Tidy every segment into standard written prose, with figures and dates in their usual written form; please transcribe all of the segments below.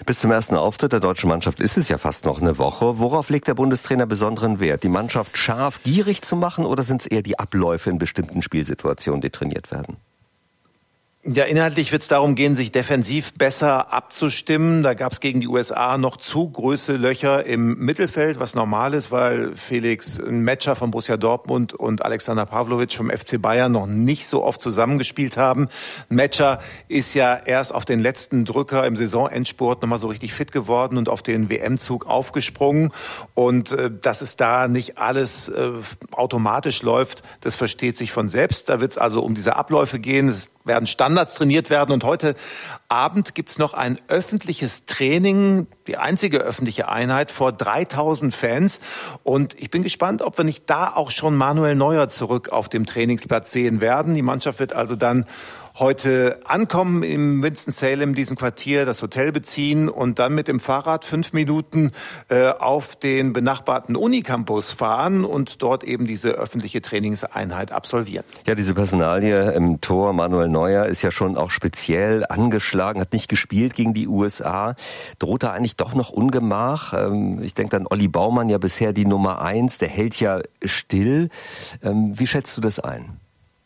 Bis zum ersten Auftritt der deutschen Mannschaft ist es ja fast noch eine Woche. Worauf legt der Bundestrainer besonderen Wert? Die Mannschaft scharf, gierig zu machen oder sind es eher die Abläufe in bestimmten Spielsituationen, die trainiert werden? Ja, inhaltlich wird es darum gehen, sich defensiv besser abzustimmen. Da gab es gegen die USA noch zu große Löcher im Mittelfeld, was normal ist, weil Felix Metscher von Borussia Dortmund und Alexander Pavlovic vom FC Bayern noch nicht so oft zusammengespielt haben. Metscher ist ja erst auf den letzten Drücker im Saisonendspurt nochmal so richtig fit geworden und auf den WM-Zug aufgesprungen. Und dass es da nicht alles automatisch läuft, das versteht sich von selbst. Da wird es also um diese Abläufe gehen. Es werden Standards trainiert werden und heute Abend gibt's noch ein öffentliches Training, die einzige öffentliche Einheit vor 3000 Fans und ich bin gespannt, ob wir nicht da auch schon Manuel Neuer zurück auf dem Trainingsplatz sehen werden. Die Mannschaft wird also dann heute ankommen im Winston-Salem, diesem Quartier, das Hotel beziehen und dann mit dem Fahrrad 5 Minuten auf den benachbarten Unicampus fahren und dort eben diese öffentliche Trainingseinheit absolvieren. Ja, diese Personalie im Tor, Manuel Neuer, ist ja schon auch speziell angeschlagen, hat nicht gespielt gegen die USA. Droht da eigentlich doch noch Ungemach? Ich denke an Olli Baumann, ja bisher die Nummer 1, der hält ja still. Wie schätzt du das ein?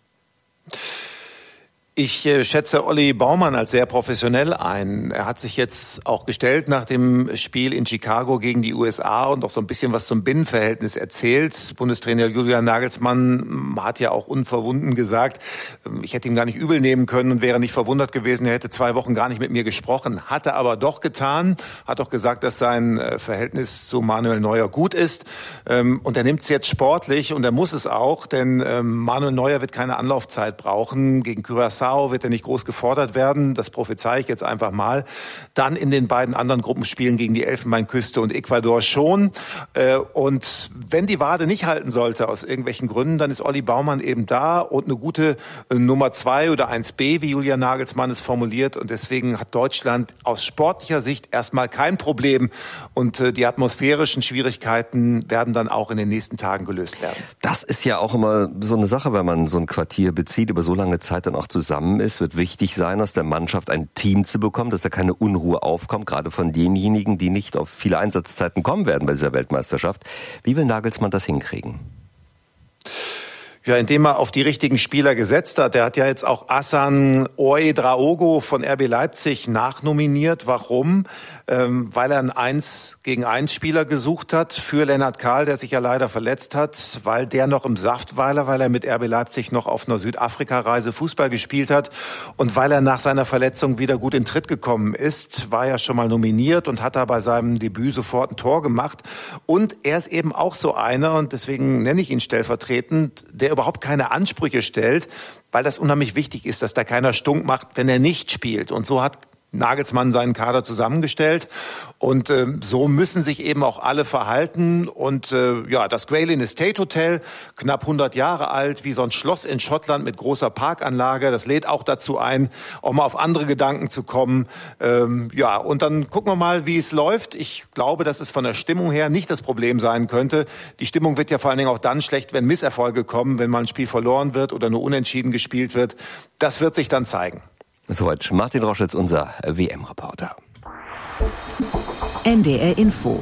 Ich schätze Olli Baumann als sehr professionell ein. Er hat sich jetzt auch gestellt nach dem Spiel in Chicago gegen die USA und auch so ein bisschen was zum Binnenverhältnis erzählt. Bundestrainer Julian Nagelsmann hat ja auch unverwunden gesagt, ich hätte ihm gar nicht übel nehmen können und wäre nicht verwundert gewesen, er hätte 2 Wochen gar nicht mit mir gesprochen. Hat er aber doch getan, hat auch gesagt, dass sein Verhältnis zu Manuel Neuer gut ist. Und er nimmt es jetzt sportlich und er muss es auch, denn Manuel Neuer wird keine Anlaufzeit brauchen. Gegen Curaçao wird er nicht groß gefordert werden, das prophezei ich jetzt einfach mal. Dann in den beiden anderen Gruppenspielen gegen die Elfenbeinküste und Ecuador schon. Und wenn die Wade nicht halten sollte aus irgendwelchen Gründen, dann ist Olli Baumann eben da und eine gute Nummer 2 oder 1b, wie Julian Nagelsmann es formuliert. Und deswegen hat Deutschland aus sportlicher Sicht erstmal kein Problem. Und die atmosphärischen Schwierigkeiten werden dann auch in den nächsten Tagen gelöst werden. Das ist ja auch immer so eine Sache, wenn man so ein Quartier bezieht, über so lange Zeit dann auch zusammen ist, wird wichtig sein, aus der Mannschaft ein Team zu bekommen, dass da keine Unruhe aufkommt, gerade von denjenigen, die nicht auf viele Einsatzzeiten kommen werden bei dieser Weltmeisterschaft. Wie will Nagelsmann das hinkriegen? Ja, indem er auf die richtigen Spieler gesetzt hat. Er hat ja jetzt auch Hassan Ouedraogo von RB Leipzig nachnominiert. Warum? Weil er einen 1-gegen-1 Spieler gesucht hat für Lennart Kahl, der sich ja leider verletzt hat, weil der noch im Saft war, weil er mit RB Leipzig noch auf einer Südafrika-Reise Fußball gespielt hat und weil er nach seiner Verletzung wieder gut in Tritt gekommen ist, war er schon mal nominiert und hat da bei seinem Debüt sofort ein Tor gemacht. Und er ist eben auch so einer, und deswegen nenne ich ihn stellvertretend, der überhaupt keine Ansprüche stellt, weil das unheimlich wichtig ist, dass da keiner stunk macht, wenn er nicht spielt. Und so hat Nagelsmann seinen Kader zusammengestellt und so müssen sich eben auch alle verhalten und das Graylin Estate Hotel, knapp 100 Jahre alt, wie so ein Schloss in Schottland mit großer Parkanlage, das lädt auch dazu ein, auch mal auf andere Gedanken zu kommen. Und dann gucken wir mal, wie es läuft. Ich glaube, dass es von der Stimmung her nicht das Problem sein könnte. Die Stimmung wird ja vor allen Dingen auch dann schlecht, wenn Misserfolge kommen, wenn mal ein Spiel verloren wird oder nur unentschieden gespielt wird. Das wird sich dann zeigen. Soweit Martin Roschitz, unser WM-Reporter. NDR Info.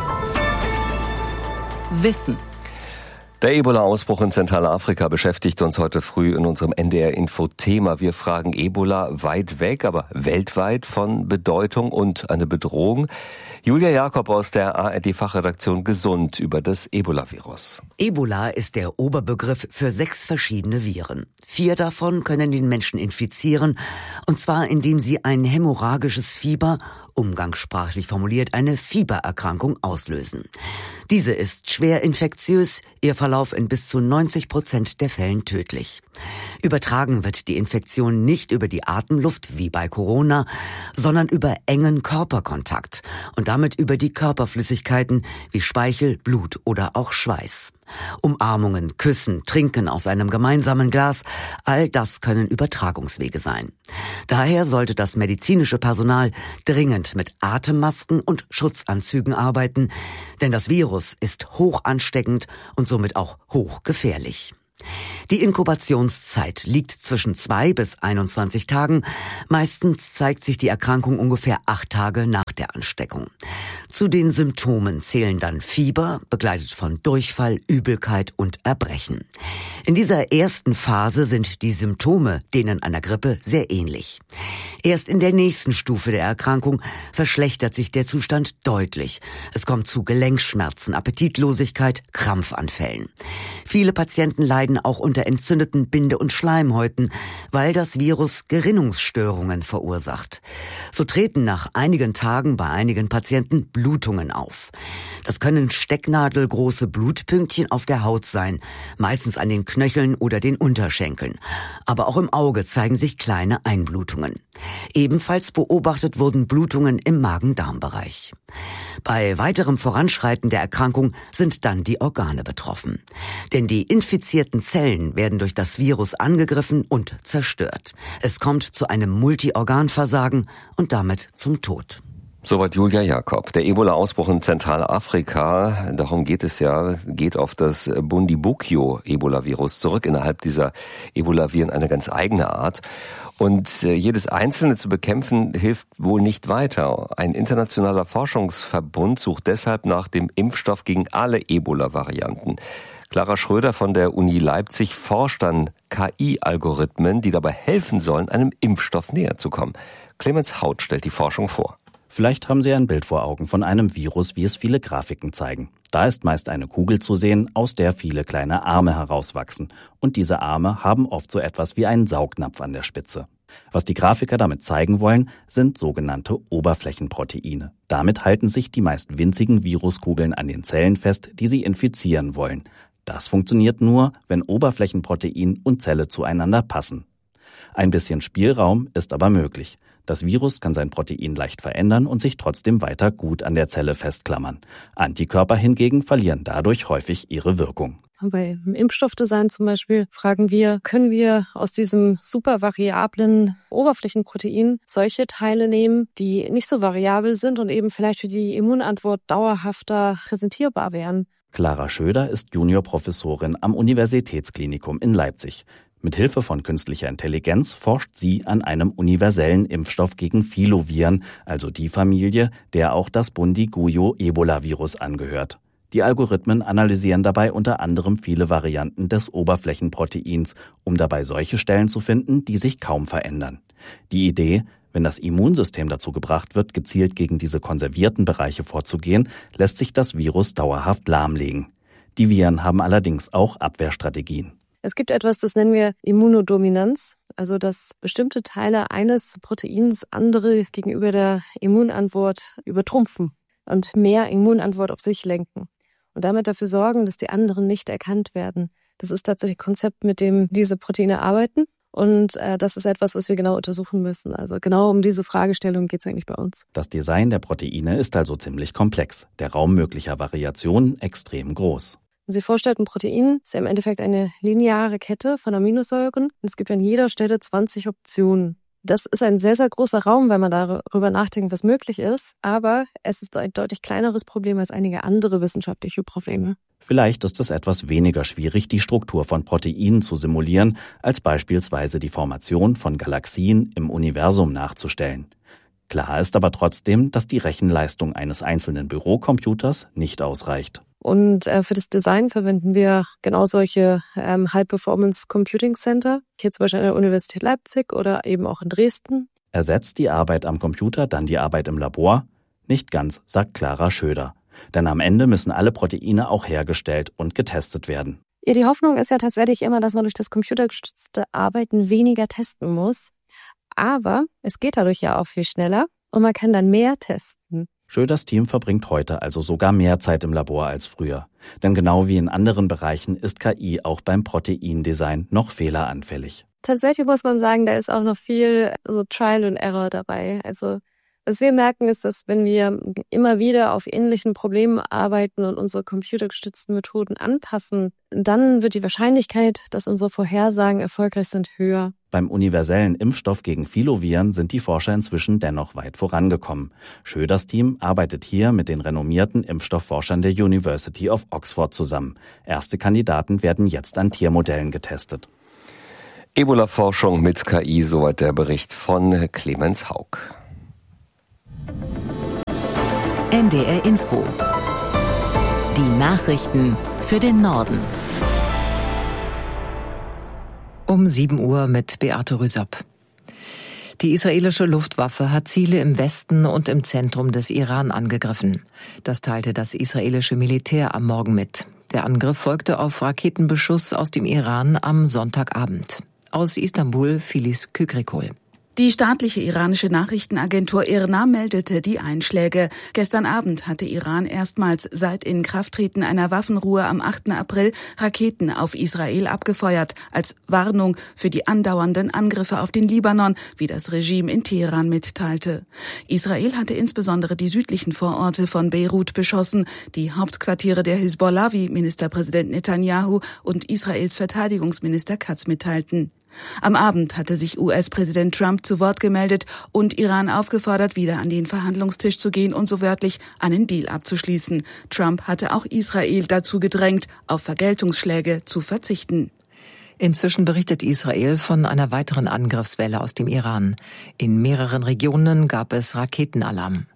Wissen. Der Ebola-Ausbruch in Zentralafrika beschäftigt uns heute früh in unserem NDR-Info-Thema. Wir fragen Ebola weit weg, aber weltweit von Bedeutung und eine Bedrohung. Julia Jakob aus der ARD-Fachredaktion Gesund über das Ebola-Virus. Ebola ist der Oberbegriff für 6 verschiedene Viren. 4 davon können den Menschen infizieren, und zwar indem sie ein hämorrhagisches Fieber, umgangssprachlich formuliert eine Fiebererkrankung, auslösen. Diese ist schwer infektiös, ihr Verlauf in bis zu 90% der Fällen tödlich. Übertragen wird die Infektion nicht über die Atemluft wie bei Corona, sondern über engen Körperkontakt und damit über die Körperflüssigkeiten wie Speichel, Blut oder auch Schweiß. Umarmungen, Küssen, Trinken aus einem gemeinsamen Glas, all das können Übertragungswege sein. Daher sollte das medizinische Personal dringend mit Atemmasken und Schutzanzügen arbeiten, denn das Virus ist hoch ansteckend und somit auch hochgefährlich. Die Inkubationszeit liegt zwischen 2 bis 21 Tagen. Meistens zeigt sich die Erkrankung ungefähr 8 Tage nach der Ansteckung. Zu den Symptomen zählen dann Fieber, begleitet von Durchfall, Übelkeit und Erbrechen. In dieser ersten Phase sind die Symptome denen einer Grippe sehr ähnlich. Erst in der nächsten Stufe der Erkrankung verschlechtert sich der Zustand deutlich. Es kommt zu Gelenkschmerzen, Appetitlosigkeit, Krampfanfällen. Viele Patienten leiden auch unter entzündeten Binde- und Schleimhäuten, weil das Virus Gerinnungsstörungen verursacht. So treten nach einigen Tagen bei einigen Patienten Blutungen auf. Das können stecknadelgroße Blutpünktchen auf der Haut sein, meistens an den Knöcheln oder den Unterschenkeln. Aber auch im Auge zeigen sich kleine Einblutungen. Ebenfalls beobachtet wurden Blutungen im Magen-Darm-Bereich. Bei weiterem Voranschreiten der Erkrankung sind dann die Organe betroffen. Denn die infizierten Zellen werden durch das Virus angegriffen und zerstört. Es kommt zu einem Multiorganversagen und damit zum Tod. Soweit Julia Jakob. Der Ebola-Ausbruch in Zentralafrika, darum geht es ja, geht auf das Bundibugyo-Ebola-Virus zurück. Innerhalb dieser Ebola-Viren eine ganz eigene Art. Und jedes einzelne zu bekämpfen, hilft wohl nicht weiter. Ein internationaler Forschungsverbund sucht deshalb nach dem Impfstoff gegen alle Ebola-Varianten. Clara Schröder von der Uni Leipzig forscht an KI-Algorithmen, die dabei helfen sollen, einem Impfstoff näher zu kommen. Clemens Haut stellt die Forschung vor. Vielleicht haben Sie ein Bild vor Augen von einem Virus, wie es viele Grafiken zeigen. Da ist meist eine Kugel zu sehen, aus der viele kleine Arme herauswachsen. Und diese Arme haben oft so etwas wie einen Saugnapf an der Spitze. Was die Grafiker damit zeigen wollen, sind sogenannte Oberflächenproteine. Damit halten sich die meist winzigen Viruskugeln an den Zellen fest, die sie infizieren wollen. Das funktioniert nur, wenn Oberflächenprotein und Zelle zueinander passen. Ein bisschen Spielraum ist aber möglich. Das Virus kann sein Protein leicht verändern und sich trotzdem weiter gut an der Zelle festklammern. Antikörper hingegen verlieren dadurch häufig ihre Wirkung. Bei Impfstoffdesign zum Beispiel fragen wir, können wir aus diesem super variablen Oberflächenprotein solche Teile nehmen, die nicht so variabel sind und eben vielleicht für die Immunantwort dauerhafter präsentierbar wären. Clara Schröder ist Juniorprofessorin am Universitätsklinikum in Leipzig. Mit Hilfe von künstlicher Intelligenz forscht sie an einem universellen Impfstoff gegen Filoviren, also die Familie, der auch das Bundibugyo-Ebola-Virus angehört. Die Algorithmen analysieren dabei unter anderem viele Varianten des Oberflächenproteins, um dabei solche Stellen zu finden, die sich kaum verändern. Die Idee: Wenn das Immunsystem dazu gebracht wird, gezielt gegen diese konservierten Bereiche vorzugehen, lässt sich das Virus dauerhaft lahmlegen. Die Viren haben allerdings auch Abwehrstrategien. Es gibt etwas, das nennen wir Immunodominanz, also dass bestimmte Teile eines Proteins andere gegenüber der Immunantwort übertrumpfen und mehr Immunantwort auf sich lenken und damit dafür sorgen, dass die anderen nicht erkannt werden. Das ist tatsächlich ein Konzept, mit dem diese Proteine arbeiten. Und das ist etwas, was wir genau untersuchen müssen. Also genau um diese Fragestellung geht es eigentlich bei uns. Das Design der Proteine ist also ziemlich komplex, der Raum möglicher Variationen extrem groß. Wenn Sie vorstellen, ein Protein ist ja im Endeffekt eine lineare Kette von Aminosäuren. Und es gibt an jeder Stelle 20 Optionen. Das ist ein sehr, sehr großer Raum, wenn man darüber nachdenkt, was möglich ist. Aber es ist ein deutlich kleineres Problem als einige andere wissenschaftliche Probleme. Vielleicht ist es etwas weniger schwierig, die Struktur von Proteinen zu simulieren, als beispielsweise die Formation von Galaxien im Universum nachzustellen. Klar ist aber trotzdem, dass die Rechenleistung eines einzelnen Bürocomputers nicht ausreicht. Und für das Design verwenden wir genau solche High-Performance Computing Center, hier zum Beispiel an der Universität Leipzig oder eben auch in Dresden. Ersetzt die Arbeit am Computer dann die Arbeit im Labor? Nicht ganz, sagt Clara Schröder. Denn am Ende müssen alle Proteine auch hergestellt und getestet werden. Ja, die Hoffnung ist ja tatsächlich immer, dass man durch das computergestützte Arbeiten weniger testen muss. Aber es geht dadurch ja auch viel schneller und man kann dann mehr testen. Schröders Team verbringt heute also sogar mehr Zeit im Labor als früher. Denn genau wie in anderen Bereichen ist KI auch beim Proteindesign noch fehleranfällig. Tatsächlich muss man sagen, da ist auch noch viel Trial and Error dabei. Also was wir merken ist, dass wenn wir immer wieder auf ähnlichen Problemen arbeiten und unsere computergestützten Methoden anpassen, dann wird die Wahrscheinlichkeit, dass unsere Vorhersagen erfolgreich sind, höher. Beim universellen Impfstoff gegen Filoviren sind die Forscher inzwischen dennoch weit vorangekommen. Schröders Team arbeitet hier mit den renommierten Impfstoffforschern der University of Oxford zusammen. Erste Kandidaten werden jetzt an Tiermodellen getestet. Ebola-Forschung mit KI, soweit der Bericht von Clemens Haug. NDR Info. Die Nachrichten für den Norden. Um 7 Uhr mit Beate Rüsop. Die israelische Luftwaffe hat Ziele im Westen und im Zentrum des Iran angegriffen. Das teilte das israelische Militär am Morgen mit. Der Angriff folgte auf Raketenbeschuss aus dem Iran am Sonntagabend. Aus Istanbul Filiz Kükrikol. Die staatliche iranische Nachrichtenagentur IRNA meldete die Einschläge. Gestern Abend hatte Iran erstmals seit Inkrafttreten einer Waffenruhe am 8. April Raketen auf Israel abgefeuert, als Warnung für die andauernden Angriffe auf den Libanon, wie das Regime in Teheran mitteilte. Israel hatte insbesondere die südlichen Vororte von Beirut beschossen, die Hauptquartiere der Hisbollah, wie Ministerpräsident Netanyahu und Israels Verteidigungsminister Katz mitteilten. Am Abend hatte sich US-Präsident Trump zu Wort gemeldet und Iran aufgefordert, wieder an den Verhandlungstisch zu gehen und so wörtlich einen Deal abzuschließen. Trump hatte auch Israel dazu gedrängt, auf Vergeltungsschläge zu verzichten. Inzwischen berichtet Israel von einer weiteren Angriffswelle aus dem Iran. In mehreren Regionen gab es Raketenalarm.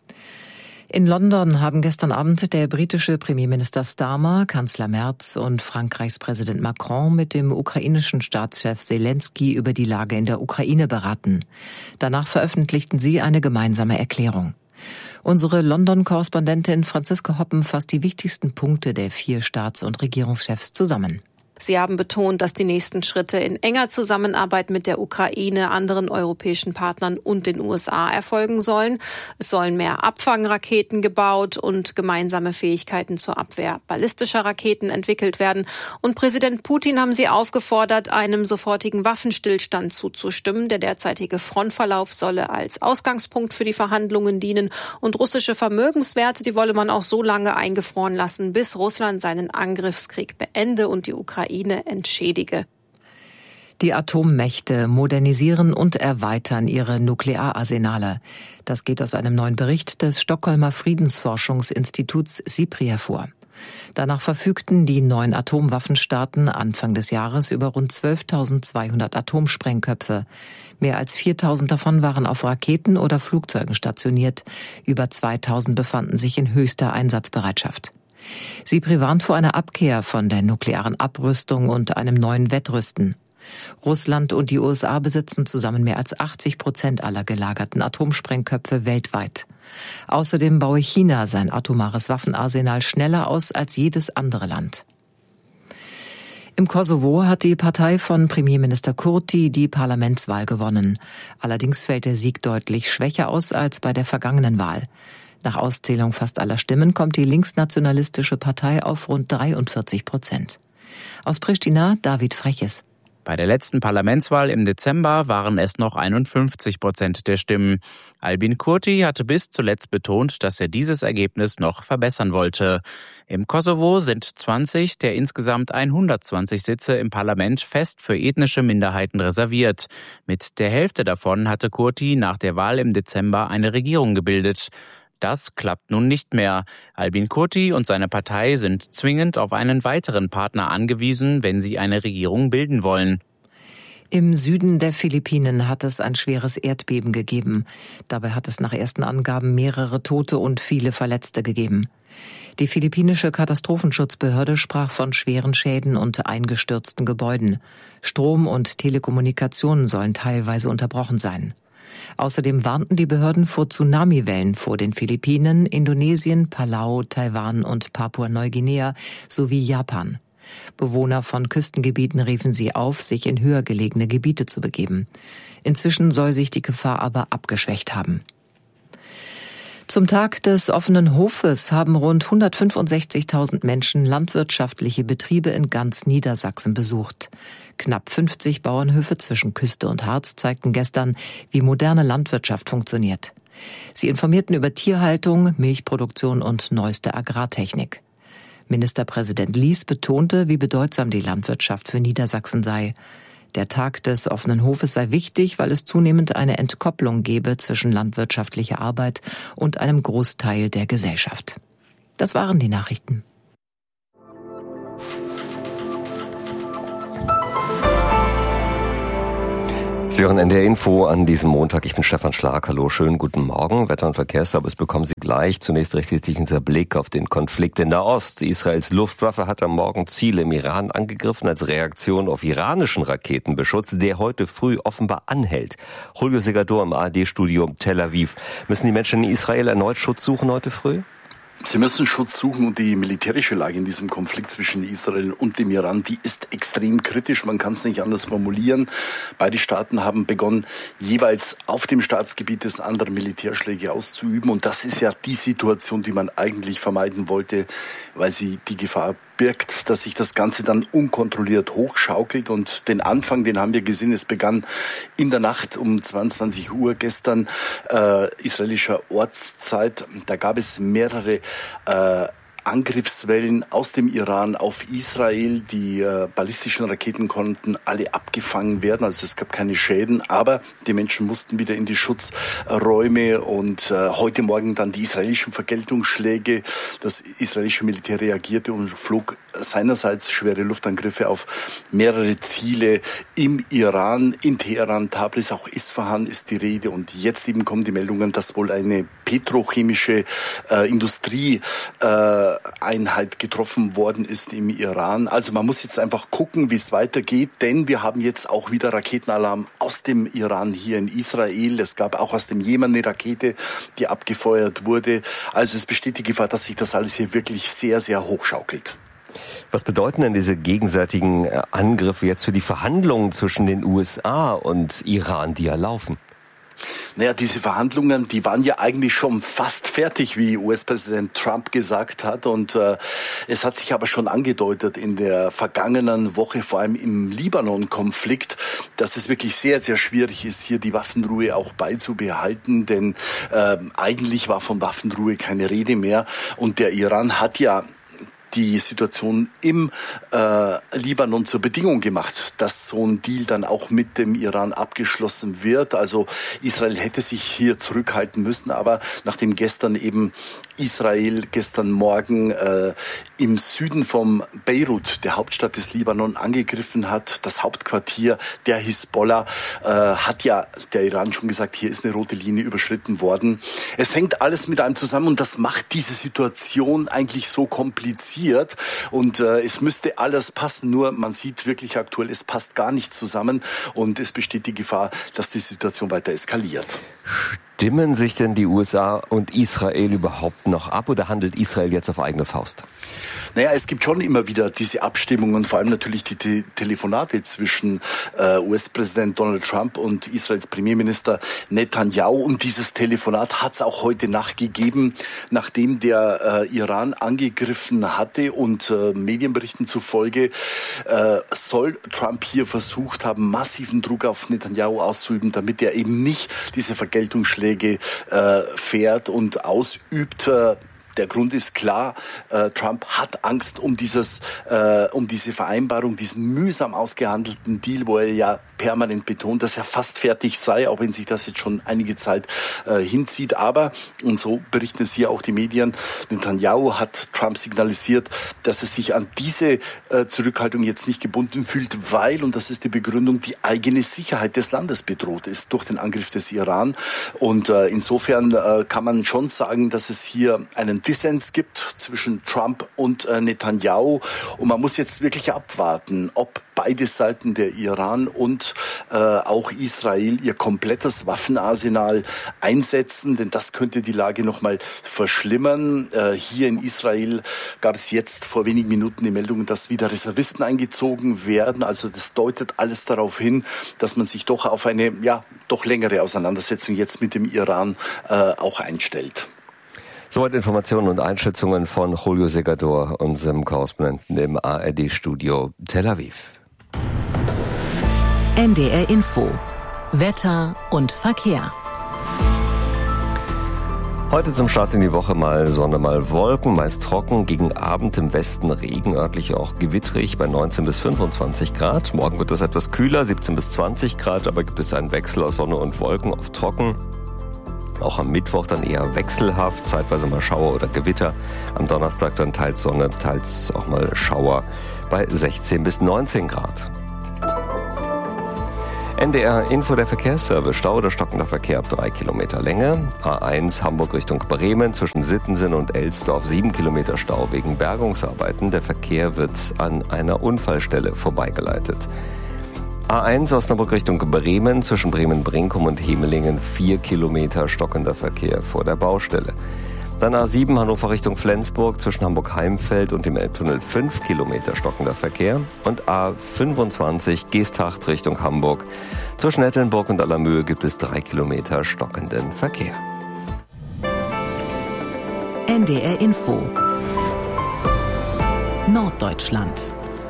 In London haben gestern Abend der britische Premierminister Starmer, Kanzler Merz und Frankreichs Präsident Macron mit dem ukrainischen Staatschef Zelensky über die Lage in der Ukraine beraten. Danach veröffentlichten sie eine gemeinsame Erklärung. Unsere London-Korrespondentin Franziska Hoppen fasst die wichtigsten Punkte der 4 Staats- und Regierungschefs zusammen. Sie haben betont, dass die nächsten Schritte in enger Zusammenarbeit mit der Ukraine, anderen europäischen Partnern und den USA erfolgen sollen. Es sollen mehr Abfangraketen gebaut und gemeinsame Fähigkeiten zur Abwehr ballistischer Raketen entwickelt werden. Und Präsident Putin haben sie aufgefordert, einem sofortigen Waffenstillstand zuzustimmen. Der derzeitige Frontverlauf solle als Ausgangspunkt für die Verhandlungen dienen. Und russische Vermögenswerte, die wolle man auch so lange eingefroren lassen, bis Russland seinen Angriffskrieg beende und die Ukraine entschädige. Die Atommächte modernisieren und erweitern ihre Nukleararsenale. Das geht aus einem neuen Bericht des Stockholmer Friedensforschungsinstituts SIPRI hervor. Danach verfügten die 9 Atomwaffenstaaten Anfang des Jahres über rund 12.200 Atomsprengköpfe. Mehr als 4.000 davon waren auf Raketen oder Flugzeugen stationiert. Über 2.000 befanden sich in höchster Einsatzbereitschaft. SIPRI warnt vor einer Abkehr von der nuklearen Abrüstung und einem neuen Wettrüsten. Russland und die USA besitzen zusammen mehr als 80% aller gelagerten Atomsprengköpfe weltweit. Außerdem baue China sein atomares Waffenarsenal schneller aus als jedes andere Land. Im Kosovo hat die Partei von Premierminister Kurti die Parlamentswahl gewonnen. Allerdings fällt der Sieg deutlich schwächer aus als bei der vergangenen Wahl. Nach Auszählung fast aller Stimmen kommt die linksnationalistische Partei auf rund 43%. Aus Pristina David Freches. Bei der letzten Parlamentswahl im Dezember waren es noch 51% der Stimmen. Albin Kurti hatte bis zuletzt betont, dass er dieses Ergebnis noch verbessern wollte. Im Kosovo sind 20 der insgesamt 120 Sitze im Parlament fest für ethnische Minderheiten reserviert. Mit der Hälfte davon hatte Kurti nach der Wahl im Dezember eine Regierung gebildet. Das klappt nun nicht mehr. Albin Kurti und seine Partei sind zwingend auf einen weiteren Partner angewiesen, wenn sie eine Regierung bilden wollen. Im Süden der Philippinen hat es ein schweres Erdbeben gegeben. Dabei hat es nach ersten Angaben mehrere Tote und viele Verletzte gegeben. Die philippinische Katastrophenschutzbehörde sprach von schweren Schäden und eingestürzten Gebäuden. Strom und Telekommunikation sollen teilweise unterbrochen sein. Außerdem warnten die Behörden vor Tsunamiwellen vor den Philippinen, Indonesien, Palau, Taiwan und Papua-Neuguinea sowie Japan. Bewohner von Küstengebieten riefen sie auf, sich in höher gelegene Gebiete zu begeben. Inzwischen soll sich die Gefahr aber abgeschwächt haben. Zum Tag des offenen Hofes haben rund 165.000 Menschen landwirtschaftliche Betriebe in ganz Niedersachsen besucht. Knapp 50 Bauernhöfe zwischen Küste und Harz zeigten gestern, wie moderne Landwirtschaft funktioniert. Sie informierten über Tierhaltung, Milchproduktion und neueste Agrartechnik. Ministerpräsident Lies betonte, wie bedeutsam die Landwirtschaft für Niedersachsen sei. Der Tag des offenen Hofes sei wichtig, weil es zunehmend eine Entkopplung gebe zwischen landwirtschaftlicher Arbeit und einem Großteil der Gesellschaft. Das waren die Nachrichten. Sie hören NDR Info an diesem Montag. Ich bin Stefan Schlag. Hallo, schönen guten Morgen. Wetter- und Verkehrsservice bekommen Sie gleich. Zunächst richtet sich unser Blick auf den Konflikt in Nahost. Israels Luftwaffe hat am Morgen Ziele im Iran angegriffen als Reaktion auf iranischen Raketenbeschuss, der heute früh offenbar anhält. Julio Segador im ARD-Studio Tel Aviv. Müssen die Menschen in Israel erneut Schutz suchen heute früh? Sie müssen Schutz suchen und die militärische Lage in diesem Konflikt zwischen Israel und dem Iran, die ist extrem kritisch. Man kann es nicht anders formulieren. Beide Staaten haben begonnen, jeweils auf dem Staatsgebiet des anderen Militärschläge auszuüben. Und das ist ja die Situation, die man eigentlich vermeiden wollte, weil sie die Gefahr birgt, dass sich das Ganze dann unkontrolliert hochschaukelt. Und den Anfang, den haben wir gesehen, es begann in der Nacht um 22 Uhr gestern israelischer Ortszeit. Da gab es mehrere Angriffswellen aus dem Iran auf Israel. Die ballistischen Raketen konnten alle abgefangen werden, also es gab keine Schäden, aber die Menschen mussten wieder in die Schutzräume und heute Morgen dann die israelischen Vergeltungsschläge. Das israelische Militär reagierte und flog seinerseits schwere Luftangriffe auf mehrere Ziele im Iran, in Teheran, Tabriz, auch Isfahan ist die Rede. Und jetzt eben kommen die Meldungen, dass wohl eine petrochemische Industrieeinheit getroffen worden ist im Iran. Also man muss jetzt einfach gucken, wie es weitergeht, denn wir haben jetzt auch wieder Raketenalarm aus dem Iran hier in Israel. Es gab auch aus dem Jemen eine Rakete, die abgefeuert wurde. Also es besteht die Gefahr, dass sich das alles hier wirklich sehr, sehr hochschaukelt. Was bedeuten denn diese gegenseitigen Angriffe jetzt für die Verhandlungen zwischen den USA und Iran, die ja laufen? Naja, diese Verhandlungen, die waren ja eigentlich schon fast fertig, wie US-Präsident Trump gesagt hat. Und es hat sich aber schon angedeutet in der vergangenen Woche, vor allem im Libanon-Konflikt, dass es wirklich sehr, sehr schwierig ist, hier die Waffenruhe auch beizubehalten. Denn eigentlich war von Waffenruhe keine Rede mehr. Und der Iran hat ja die Situation im Libanon zur Bedingung gemacht, dass so ein Deal dann auch mit dem Iran abgeschlossen wird. Also Israel hätte sich hier zurückhalten müssen, aber nachdem gestern Morgen im Süden von Beirut, der Hauptstadt des Libanon, angegriffen hat, das Hauptquartier der Hisbollah, hat ja der Iran schon gesagt, hier ist eine rote Linie überschritten worden. Es hängt alles mit einem zusammen und das macht diese Situation eigentlich so kompliziert. Und es müsste alles passen, nur man sieht wirklich aktuell, es passt gar nicht zusammen und es besteht die Gefahr, dass die Situation weiter eskaliert. Stimmen sich denn die USA und Israel überhaupt noch ab oder handelt Israel jetzt auf eigene Faust? Naja, es gibt schon immer wieder diese Abstimmungen, vor allem natürlich die Telefonate zwischen US-Präsident Donald Trump und Israels Premierminister Netanyahu. Und dieses Telefonat hat es auch heute Nacht gegeben, nachdem der Iran angegriffen hatte. Und Medienberichten zufolge soll Trump hier versucht haben, massiven Druck auf Netanyahu auszuüben, damit er eben nicht diese Vergeltungsschläge fährt und ausübt. Der Grund ist klar, Trump hat Angst um diese Vereinbarung, diesen mühsam ausgehandelten Deal, wo er ja permanent betont, dass er fast fertig sei, auch wenn sich das jetzt schon einige Zeit hinzieht. Aber, und so berichten es hier auch die Medien, Netanyahu hat Trump signalisiert, dass er sich an diese Zurückhaltung jetzt nicht gebunden fühlt, weil, und das ist die Begründung, die eigene Sicherheit des Landes bedroht ist durch den Angriff des Iran. Und insofern kann man schon sagen, dass es hier einen Dissens gibt zwischen Trump und Netanyahu. Und man muss jetzt wirklich abwarten, ob beide Seiten, der Iran und auch Israel, ihr komplettes Waffenarsenal einsetzen, denn das könnte die Lage nochmal verschlimmern. Hier in Israel gab es jetzt vor wenigen Minuten die Meldung, dass wieder Reservisten eingezogen werden. Also das deutet alles darauf hin, dass man sich doch auf eine doch längere Auseinandersetzung jetzt mit dem Iran auch einstellt. Soweit Informationen und Einschätzungen von Julio Segador, unserem Korrespondenten im ARD-Studio Tel Aviv. NDR Info. Wetter und Verkehr. Heute zum Start in die Woche mal Sonne, mal Wolken, meist trocken, gegen Abend im Westen Regen, örtlich auch gewitterig bei 19 bis 25 Grad. Morgen wird es etwas kühler, 17 bis 20 Grad, aber gibt es einen Wechsel aus Sonne und Wolken, oft trocken. Auch am Mittwoch dann eher wechselhaft, zeitweise mal Schauer oder Gewitter. Am Donnerstag dann teils Sonne, teils auch mal Schauer bei 16 bis 19 Grad. NDR Info, der Verkehrsservice. Stau oder stockender Verkehr ab 3 Kilometer Länge. A1 Hamburg Richtung Bremen zwischen Sittensen und Elsdorf 7 Kilometer Stau wegen Bergungsarbeiten. Der Verkehr wird an einer Unfallstelle vorbeigeleitet. A1 Osnabrück Richtung Bremen zwischen Bremen-Brinkum und Hemelingen 4 Kilometer stockender Verkehr vor der Baustelle. Dann A7 Hannover Richtung Flensburg zwischen Hamburg-Heimfeld und dem Elbtunnel 5 Kilometer stockender Verkehr. Und A25 Geesthacht Richtung Hamburg. Zwischen Nettelnburg und Allermöhe gibt es 3 Kilometer stockenden Verkehr. NDR Info Norddeutschland.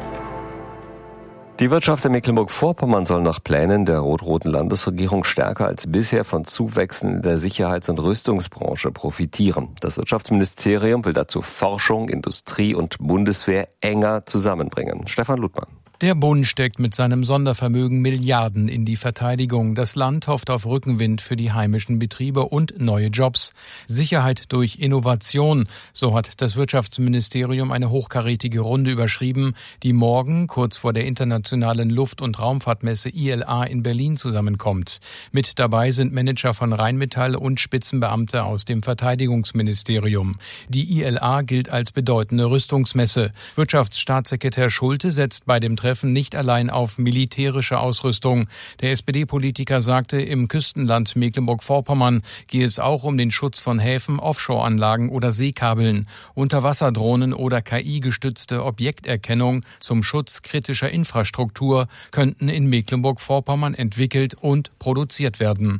Die Wirtschaft in Mecklenburg-Vorpommern soll nach Plänen der rot-roten Landesregierung stärker als bisher von Zuwächsen in der Sicherheits- und Rüstungsbranche profitieren. Das Wirtschaftsministerium will dazu Forschung, Industrie und Bundeswehr enger zusammenbringen. Stefan Ludmann. Der Bund steckt mit seinem Sondervermögen Milliarden in die Verteidigung. Das Land hofft auf Rückenwind für die heimischen Betriebe und neue Jobs. Sicherheit durch Innovation, so hat das Wirtschaftsministerium eine hochkarätige Runde überschrieben, die morgen kurz vor der internationalen Luft- und Raumfahrtmesse ILA in Berlin zusammenkommt. Mit dabei sind Manager von Rheinmetall und Spitzenbeamte aus dem Verteidigungsministerium. Die ILA gilt als bedeutende Rüstungsmesse. Wirtschaftsstaatssekretär Schulte setzt bei dem Treffen nicht allein auf militärische Ausrüstung. Der SPD-Politiker sagte, im Küstenland Mecklenburg-Vorpommern gehe es auch um den Schutz von Häfen, Offshore-Anlagen oder Seekabeln. Unterwasserdrohnen oder KI-gestützte Objekterkennung zum Schutz kritischer Infrastruktur könnten in Mecklenburg-Vorpommern entwickelt und produziert werden.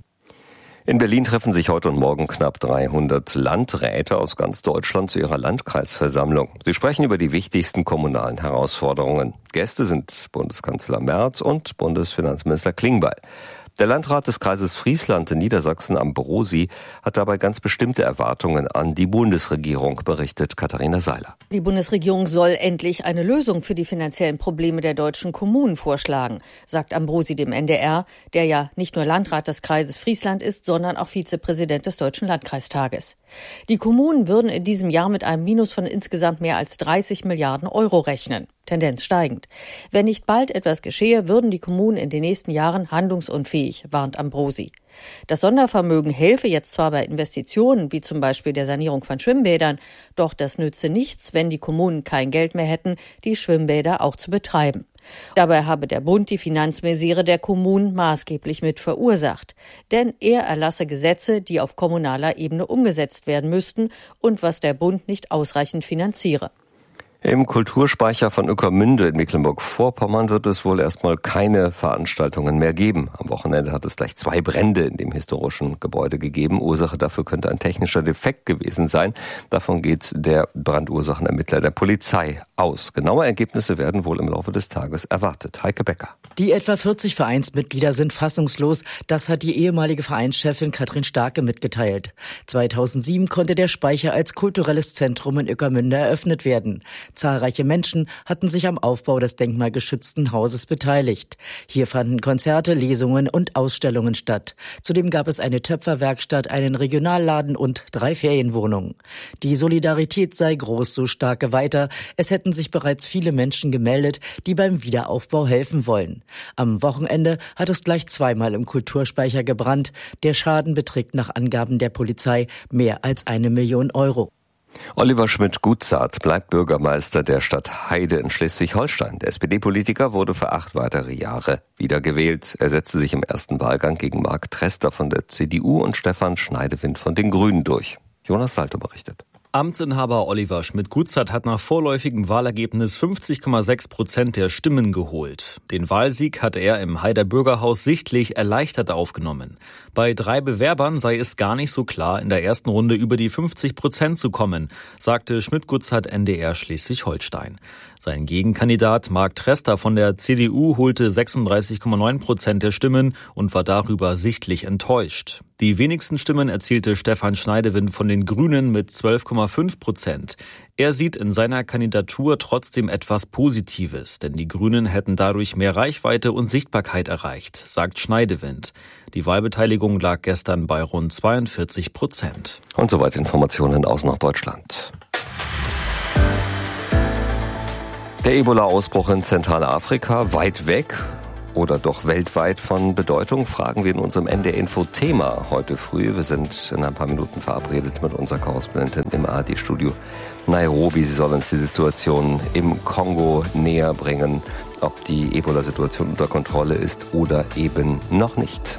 In Berlin treffen sich heute und morgen knapp 300 Landräte aus ganz Deutschland zu ihrer Landkreisversammlung. Sie sprechen über die wichtigsten kommunalen Herausforderungen. Gäste sind Bundeskanzler Merz und Bundesfinanzminister Klingbeil. Der Landrat des Kreises Friesland in Niedersachsen, Ambrosi, hat dabei ganz bestimmte Erwartungen an die Bundesregierung, berichtet Katharina Seiler. Die Bundesregierung soll endlich eine Lösung für die finanziellen Probleme der deutschen Kommunen vorschlagen, sagt Ambrosi dem NDR, der ja nicht nur Landrat des Kreises Friesland ist, sondern auch Vizepräsident des Deutschen Landkreistages. Die Kommunen würden in diesem Jahr mit einem Minus von insgesamt mehr als 30 Milliarden Euro rechnen. Tendenz steigend. Wenn nicht bald etwas geschehe, würden die Kommunen in den nächsten Jahren handlungsunfähig, warnt Ambrosi. Das Sondervermögen helfe jetzt zwar bei Investitionen, wie zum Beispiel der Sanierung von Schwimmbädern, doch das nütze nichts, wenn die Kommunen kein Geld mehr hätten, die Schwimmbäder auch zu betreiben. Dabei habe der Bund die Finanzmisere der Kommunen maßgeblich mit verursacht. Denn er erlasse Gesetze, die auf kommunaler Ebene umgesetzt werden müssten und was der Bund nicht ausreichend finanziere. Im Kulturspeicher von Ueckermünde in Mecklenburg-Vorpommern wird es wohl erstmal keine Veranstaltungen mehr geben. Am Wochenende hat es gleich 2 Brände in dem historischen Gebäude gegeben. Ursache dafür könnte ein technischer Defekt gewesen sein. Davon geht der Brandursachenermittler der Polizei aus. Genaue Ergebnisse werden wohl im Laufe des Tages erwartet. Heike Becker. Die etwa 40 Vereinsmitglieder sind fassungslos. Das hat die ehemalige Vereinschefin Katrin Starke mitgeteilt. 2007 konnte der Speicher als kulturelles Zentrum in Ueckermünde eröffnet werden. Zahlreiche Menschen hatten sich am Aufbau des denkmalgeschützten Hauses beteiligt. Hier fanden Konzerte, Lesungen und Ausstellungen statt. Zudem gab es eine Töpferwerkstatt, einen Regionalladen und 3 Ferienwohnungen. Die Solidarität sei groß, so Starke weiter. Es hätten sich bereits viele Menschen gemeldet, die beim Wiederaufbau helfen wollen. Am Wochenende hat es gleich 2-mal im Kulturspeicher gebrannt. Der Schaden beträgt nach Angaben der Polizei mehr als 1 Million Euro. Oliver Schmidt-Gutzart bleibt Bürgermeister der Stadt Heide in Schleswig-Holstein. Der SPD-Politiker wurde für 8 weitere Jahre wiedergewählt. Er setzte sich im ersten Wahlgang gegen Marc Trester von der CDU und Stefan Schneidewind von den Grünen durch. Jonas Salto berichtet. Amtsinhaber Oliver Schmidt-Gutzart hat nach vorläufigem Wahlergebnis 50,6% der Stimmen geholt. Den Wahlsieg hatte er im Heider Bürgerhaus sichtlich erleichtert aufgenommen. Bei 3 Bewerbern sei es gar nicht so klar, in der ersten Runde über die 50% zu kommen, sagte Schmidt-Gutzart NDR Schleswig-Holstein. Sein Gegenkandidat Marc Trester von der CDU holte 36,9% der Stimmen und war darüber sichtlich enttäuscht. Die wenigsten Stimmen erzielte Stefan Schneidewind von den Grünen mit 12,5%. Er sieht in seiner Kandidatur trotzdem etwas Positives, denn die Grünen hätten dadurch mehr Reichweite und Sichtbarkeit erreicht, sagt Schneidewind. Die Wahlbeteiligung lag gestern bei rund 42%. Und soweit Informationen aus Norddeutschland. Der Ebola-Ausbruch in Zentralafrika, weit weg. oder doch weltweit von Bedeutung, fragen wir in unserem NDR-Info-Thema heute früh. Wir sind in ein paar Minuten verabredet mit unserer Korrespondentin im ARD-Studio Nairobi. Sie soll uns die Situation im Kongo näher bringen, ob die Ebola-Situation unter Kontrolle ist oder eben noch nicht.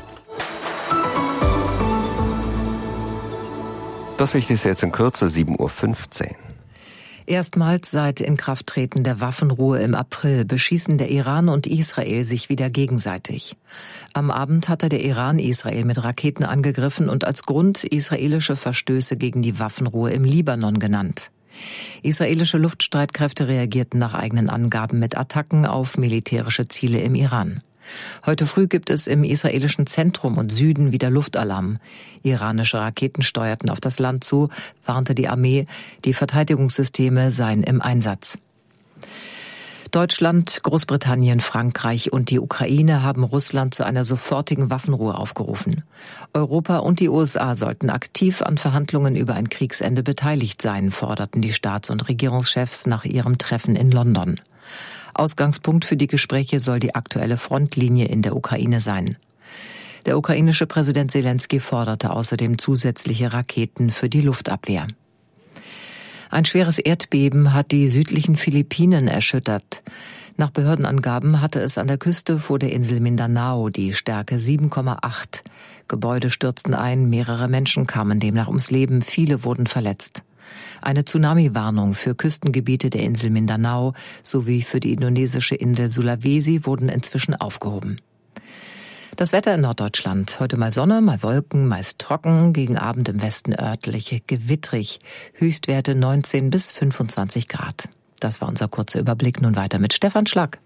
Das Wichtigste jetzt in Kürze, 7:15 Uhr. Erstmals seit Inkrafttreten der Waffenruhe im April beschießen der Iran und Israel sich wieder gegenseitig. Am Abend hatte der Iran Israel mit Raketen angegriffen und als Grund israelische Verstöße gegen die Waffenruhe im Libanon genannt. Israelische Luftstreitkräfte reagierten nach eigenen Angaben mit Attacken auf militärische Ziele im Iran. Heute früh gibt es im israelischen Zentrum und Süden wieder Luftalarm. Iranische Raketen steuerten auf das Land zu, warnte die Armee, die Verteidigungssysteme seien im Einsatz. Deutschland, Großbritannien, Frankreich und die Ukraine haben Russland zu einer sofortigen Waffenruhe aufgerufen. Europa und die USA sollten aktiv an Verhandlungen über ein Kriegsende beteiligt sein, forderten die Staats- und Regierungschefs nach ihrem Treffen in London. Ausgangspunkt für die Gespräche soll die aktuelle Frontlinie in der Ukraine sein. Der ukrainische Präsident Selenskyj forderte außerdem zusätzliche Raketen für die Luftabwehr. Ein schweres Erdbeben hat die südlichen Philippinen erschüttert. Nach Behördenangaben hatte es an der Küste vor der Insel Mindanao die Stärke 7,8. Gebäude stürzten ein, mehrere Menschen kamen demnach ums Leben, viele wurden verletzt. Eine Tsunami-Warnung für Küstengebiete der Insel Mindanao sowie für die indonesische Insel Sulawesi wurden inzwischen aufgehoben. Das Wetter in Norddeutschland. Heute mal Sonne, mal Wolken, meist trocken, gegen Abend im Westen örtlich gewittrig. Höchstwerte 19 bis 25 Grad. Das war unser kurzer Überblick. Nun weiter mit Stefan Schlag.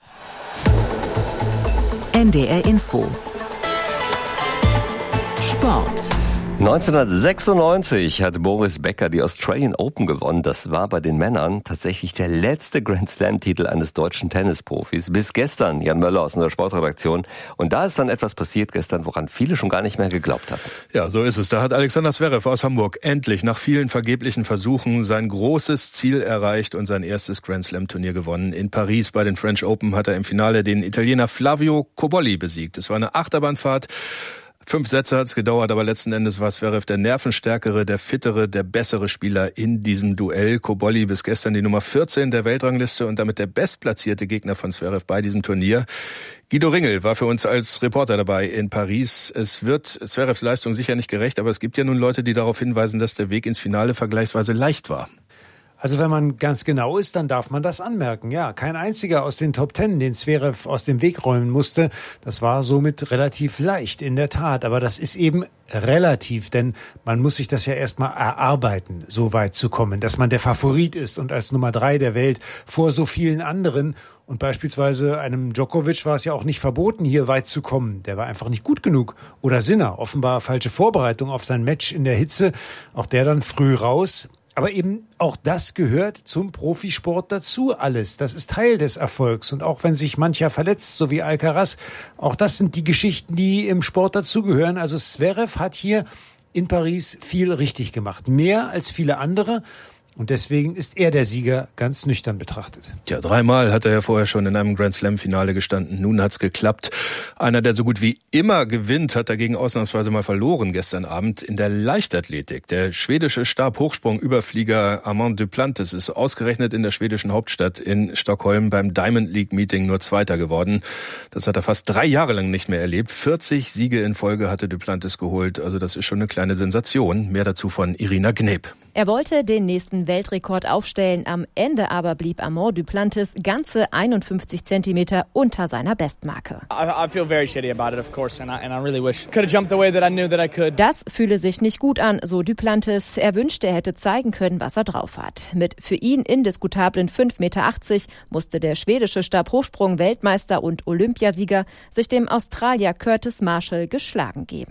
NDR Info. Sport. 1996 hat Boris Becker die Australian Open gewonnen. Das war bei den Männern tatsächlich der letzte Grand-Slam-Titel eines deutschen Tennisprofis. Bis gestern, Jan Möller aus unserer Sportredaktion. Und da ist dann etwas passiert gestern, woran viele schon gar nicht mehr geglaubt hatten. Ja, so ist es. Da hat Alexander Zverev aus Hamburg endlich nach vielen vergeblichen Versuchen sein großes Ziel erreicht und sein erstes Grand-Slam-Turnier gewonnen. In Paris bei den French Open hat er im Finale den Italiener Flavio Cobolli besiegt. Es war eine Achterbahnfahrt. 5 Sätze hat es gedauert, aber letzten Endes war Zverev der nervenstärkere, der fittere, der bessere Spieler in diesem Duell. Cobolli bis gestern die Nummer 14 der Weltrangliste und damit der bestplatzierte Gegner von Zverev bei diesem Turnier. Guido Ringel war für uns als Reporter dabei in Paris. Es wird Zverevs Leistung sicher nicht gerecht, aber es gibt ja nun Leute, die darauf hinweisen, dass der Weg ins Finale vergleichsweise leicht war. Also wenn man ganz genau ist, dann darf man das anmerken. Ja, kein einziger aus den Top 10, den Zverev aus dem Weg räumen musste. Das war somit relativ leicht, in der Tat. Aber das ist eben relativ, denn man muss sich das ja erstmal erarbeiten, so weit zu kommen, dass man der Favorit ist und als Nummer 3 der Welt vor so vielen anderen. Und beispielsweise einem Djokovic war es ja auch nicht verboten, hier weit zu kommen. Der war einfach nicht gut genug. Oder Sinner, offenbar falsche Vorbereitung auf sein Match in der Hitze. Auch der dann früh raus. Aber eben auch das gehört zum Profisport dazu alles. Das ist Teil des Erfolgs. Und auch wenn sich mancher verletzt, so wie Alcaraz, auch das sind die Geschichten, die im Sport dazugehören. Also Zverev hat hier in Paris viel richtig gemacht. Mehr als viele andere. Und deswegen ist er der Sieger, ganz nüchtern betrachtet. Ja, 3-mal hat er ja vorher schon in einem Grand-Slam-Finale gestanden. Nun hat's geklappt. Einer, der so gut wie immer gewinnt, hat dagegen ausnahmsweise mal verloren gestern Abend in der Leichtathletik. Der schwedische Stabhochsprung-Überflieger Armand Duplantis ist ausgerechnet in der schwedischen Hauptstadt in Stockholm beim Diamond League-Meeting nur Zweiter geworden. Das hat er fast 3 Jahre lang nicht mehr erlebt. 40 Siege in Folge hatte Duplantis geholt. Also das ist schon eine kleine Sensation. Mehr dazu von Irina Gneb. Er wollte den nächsten Weltrekord aufstellen, am Ende aber blieb Armand Duplantis ganze 51 Zentimeter unter seiner Bestmarke. Das fühle sich nicht gut an, so Duplantis. Er wünschte, er hätte zeigen können, was er drauf hat. Mit für ihn indiskutablen 5,80 Meter musste der schwedische Stabhochsprung-Weltmeister und Olympiasieger sich dem Australier Curtis Marshall geschlagen geben.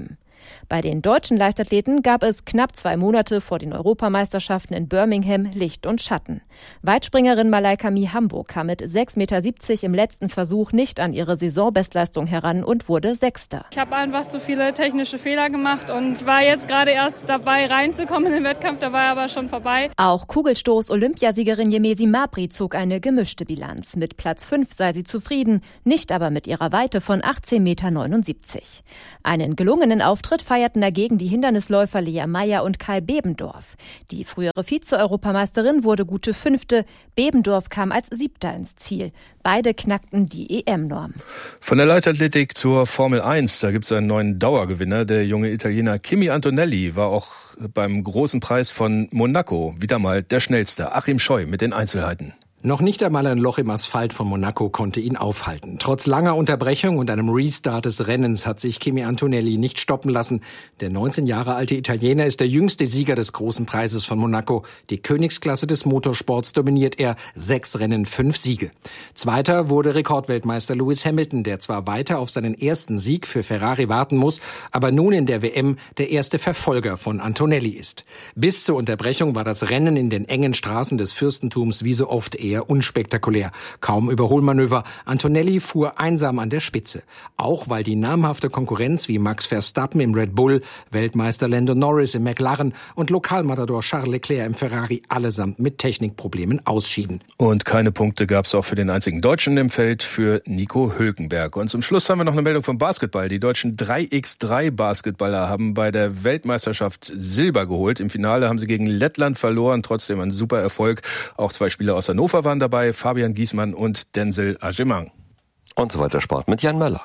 Bei den deutschen Leichtathleten gab es knapp 2 Monate vor den Europameisterschaften in Birmingham Licht und Schatten. Weitspringerin Malaika Mihambo kam mit 6,70 Meter im letzten Versuch nicht an ihre Saisonbestleistung heran und wurde Sechster. Ich habe einfach zu viele technische Fehler gemacht und war jetzt gerade erst dabei reinzukommen in den Wettkampf, da war aber schon vorbei. Auch Kugelstoß-Olympiasiegerin Yemesi Mabry zog eine gemischte Bilanz. Mit Platz 5 sei sie zufrieden, nicht aber mit ihrer Weite von 18,79 Meter. Einen gelungenen Auftritt feierten dagegen die Hindernisläufer Lea Meyer und Kai Bebendorf. Die frühere Vize-Europameisterin wurde gute 5. Bebendorf kam als 7. ins Ziel. Beide knackten die EM-Norm. Von der Leichtathletik zur Formel 1, da gibt es einen neuen Dauergewinner. Der junge Italiener Kimi Antonelli war auch beim großen Preis von Monaco wieder mal der Schnellste. Achim Scheu mit den Einzelheiten. Noch nicht einmal ein Loch im Asphalt von Monaco konnte ihn aufhalten. Trotz langer Unterbrechung und einem Restart des Rennens hat sich Kimi Antonelli nicht stoppen lassen. Der 19 Jahre alte Italiener ist der jüngste Sieger des großen Preises von Monaco. Die Königsklasse des Motorsports dominiert er. 6 Rennen, 5 Siege. Zweiter wurde Rekordweltmeister Lewis Hamilton, der zwar weiter auf seinen ersten Sieg für Ferrari warten muss, aber nun in der WM der erste Verfolger von Antonelli ist. Bis zur Unterbrechung war das Rennen in den engen Straßen des Fürstentums wie so oft eher unspektakulär. Kaum Überholmanöver. Antonelli fuhr einsam an der Spitze. Auch weil die namhafte Konkurrenz wie Max Verstappen im Red Bull, Weltmeister Lando Norris im McLaren und Lokalmatador Charles Leclerc im Ferrari allesamt mit Technikproblemen ausschieden. Und keine Punkte gab es auch für den einzigen Deutschen im Feld, für Nico Hülkenberg. Und zum Schluss haben wir noch eine Meldung vom Basketball. Die deutschen 3x3-Basketballer haben bei der Weltmeisterschaft Silber geholt. Im Finale haben sie gegen Lettland verloren. Trotzdem ein super Erfolg. Auch 2 Spieler aus Hannover waren dabei, Fabian Giesmann und Denzel Agemang. Und so weiter Sport mit Jan Möller.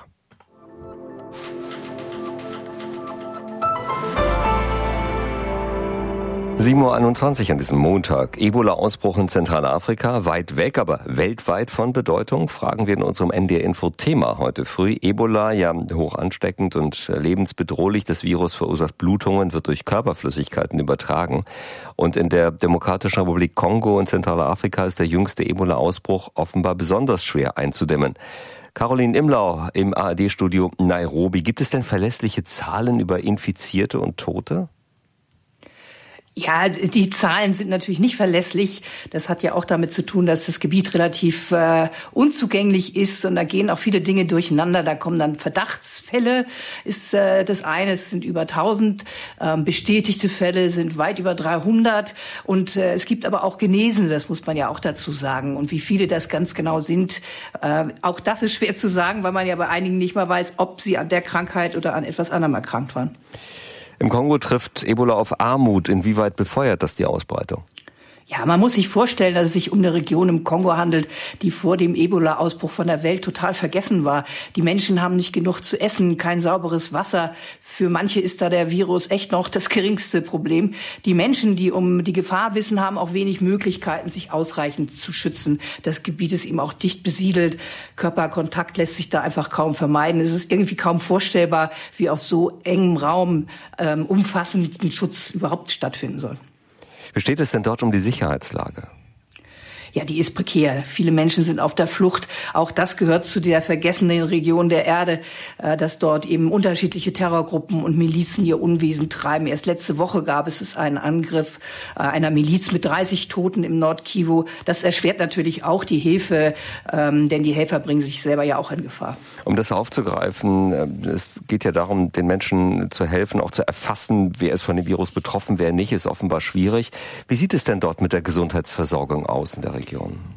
7:21 Uhr an diesem Montag. Ebola-Ausbruch in Zentralafrika, weit weg, aber weltweit von Bedeutung, fragen wir in unserem NDR-Info-Thema heute früh. Ebola, ja hoch ansteckend und lebensbedrohlich. Das Virus verursacht Blutungen, wird durch Körperflüssigkeiten übertragen. Und in der Demokratischen Republik Kongo in Zentralafrika ist der jüngste Ebola-Ausbruch offenbar besonders schwer einzudämmen. Caroline Imlau im ARD-Studio Nairobi. Gibt es denn verlässliche Zahlen über Infizierte und Tote? Ja, die Zahlen sind natürlich nicht verlässlich. Das hat ja auch damit zu tun, dass das Gebiet relativ unzugänglich ist und da gehen auch viele Dinge durcheinander. Da kommen dann Verdachtsfälle, ist das eine. Es sind über 1000 bestätigte Fälle, sind weit über 300 und es gibt aber auch Genesene, das muss man ja auch dazu sagen. Und wie viele das ganz genau sind, auch das ist schwer zu sagen, weil man ja bei einigen nicht mal weiß, ob sie an der Krankheit oder an etwas anderem erkrankt waren. Im Kongo trifft Ebola auf Armut. Inwieweit befeuert das die Ausbreitung? Ja, man muss sich vorstellen, dass es sich um eine Region im Kongo handelt, die vor dem Ebola-Ausbruch von der Welt total vergessen war. Die Menschen haben nicht genug zu essen, kein sauberes Wasser. Für manche ist da der Virus echt noch das geringste Problem. Die Menschen, die um die Gefahr wissen, haben auch wenig Möglichkeiten, sich ausreichend zu schützen. Das Gebiet ist eben auch dicht besiedelt. Körperkontakt lässt sich da einfach kaum vermeiden. Es ist irgendwie kaum vorstellbar, wie auf so engem Raum umfassenden Schutz überhaupt stattfinden soll. Wie steht es denn dort um die Sicherheitslage? Ja, die ist prekär. Viele Menschen sind auf der Flucht. Auch das gehört zu der vergessenen Region der Erde, dass dort eben unterschiedliche Terrorgruppen und Milizen ihr Unwesen treiben. Erst letzte Woche gab es einen Angriff einer Miliz mit 30 Toten im Nordkivu. Das erschwert natürlich auch die Hilfe, denn die Helfer bringen sich selber ja auch in Gefahr. Um das aufzugreifen, es geht ja darum, den Menschen zu helfen, auch zu erfassen, wer ist von dem Virus betroffen, wer nicht, ist offenbar schwierig. Wie sieht es denn dort mit der Gesundheitsversorgung aus in der Region?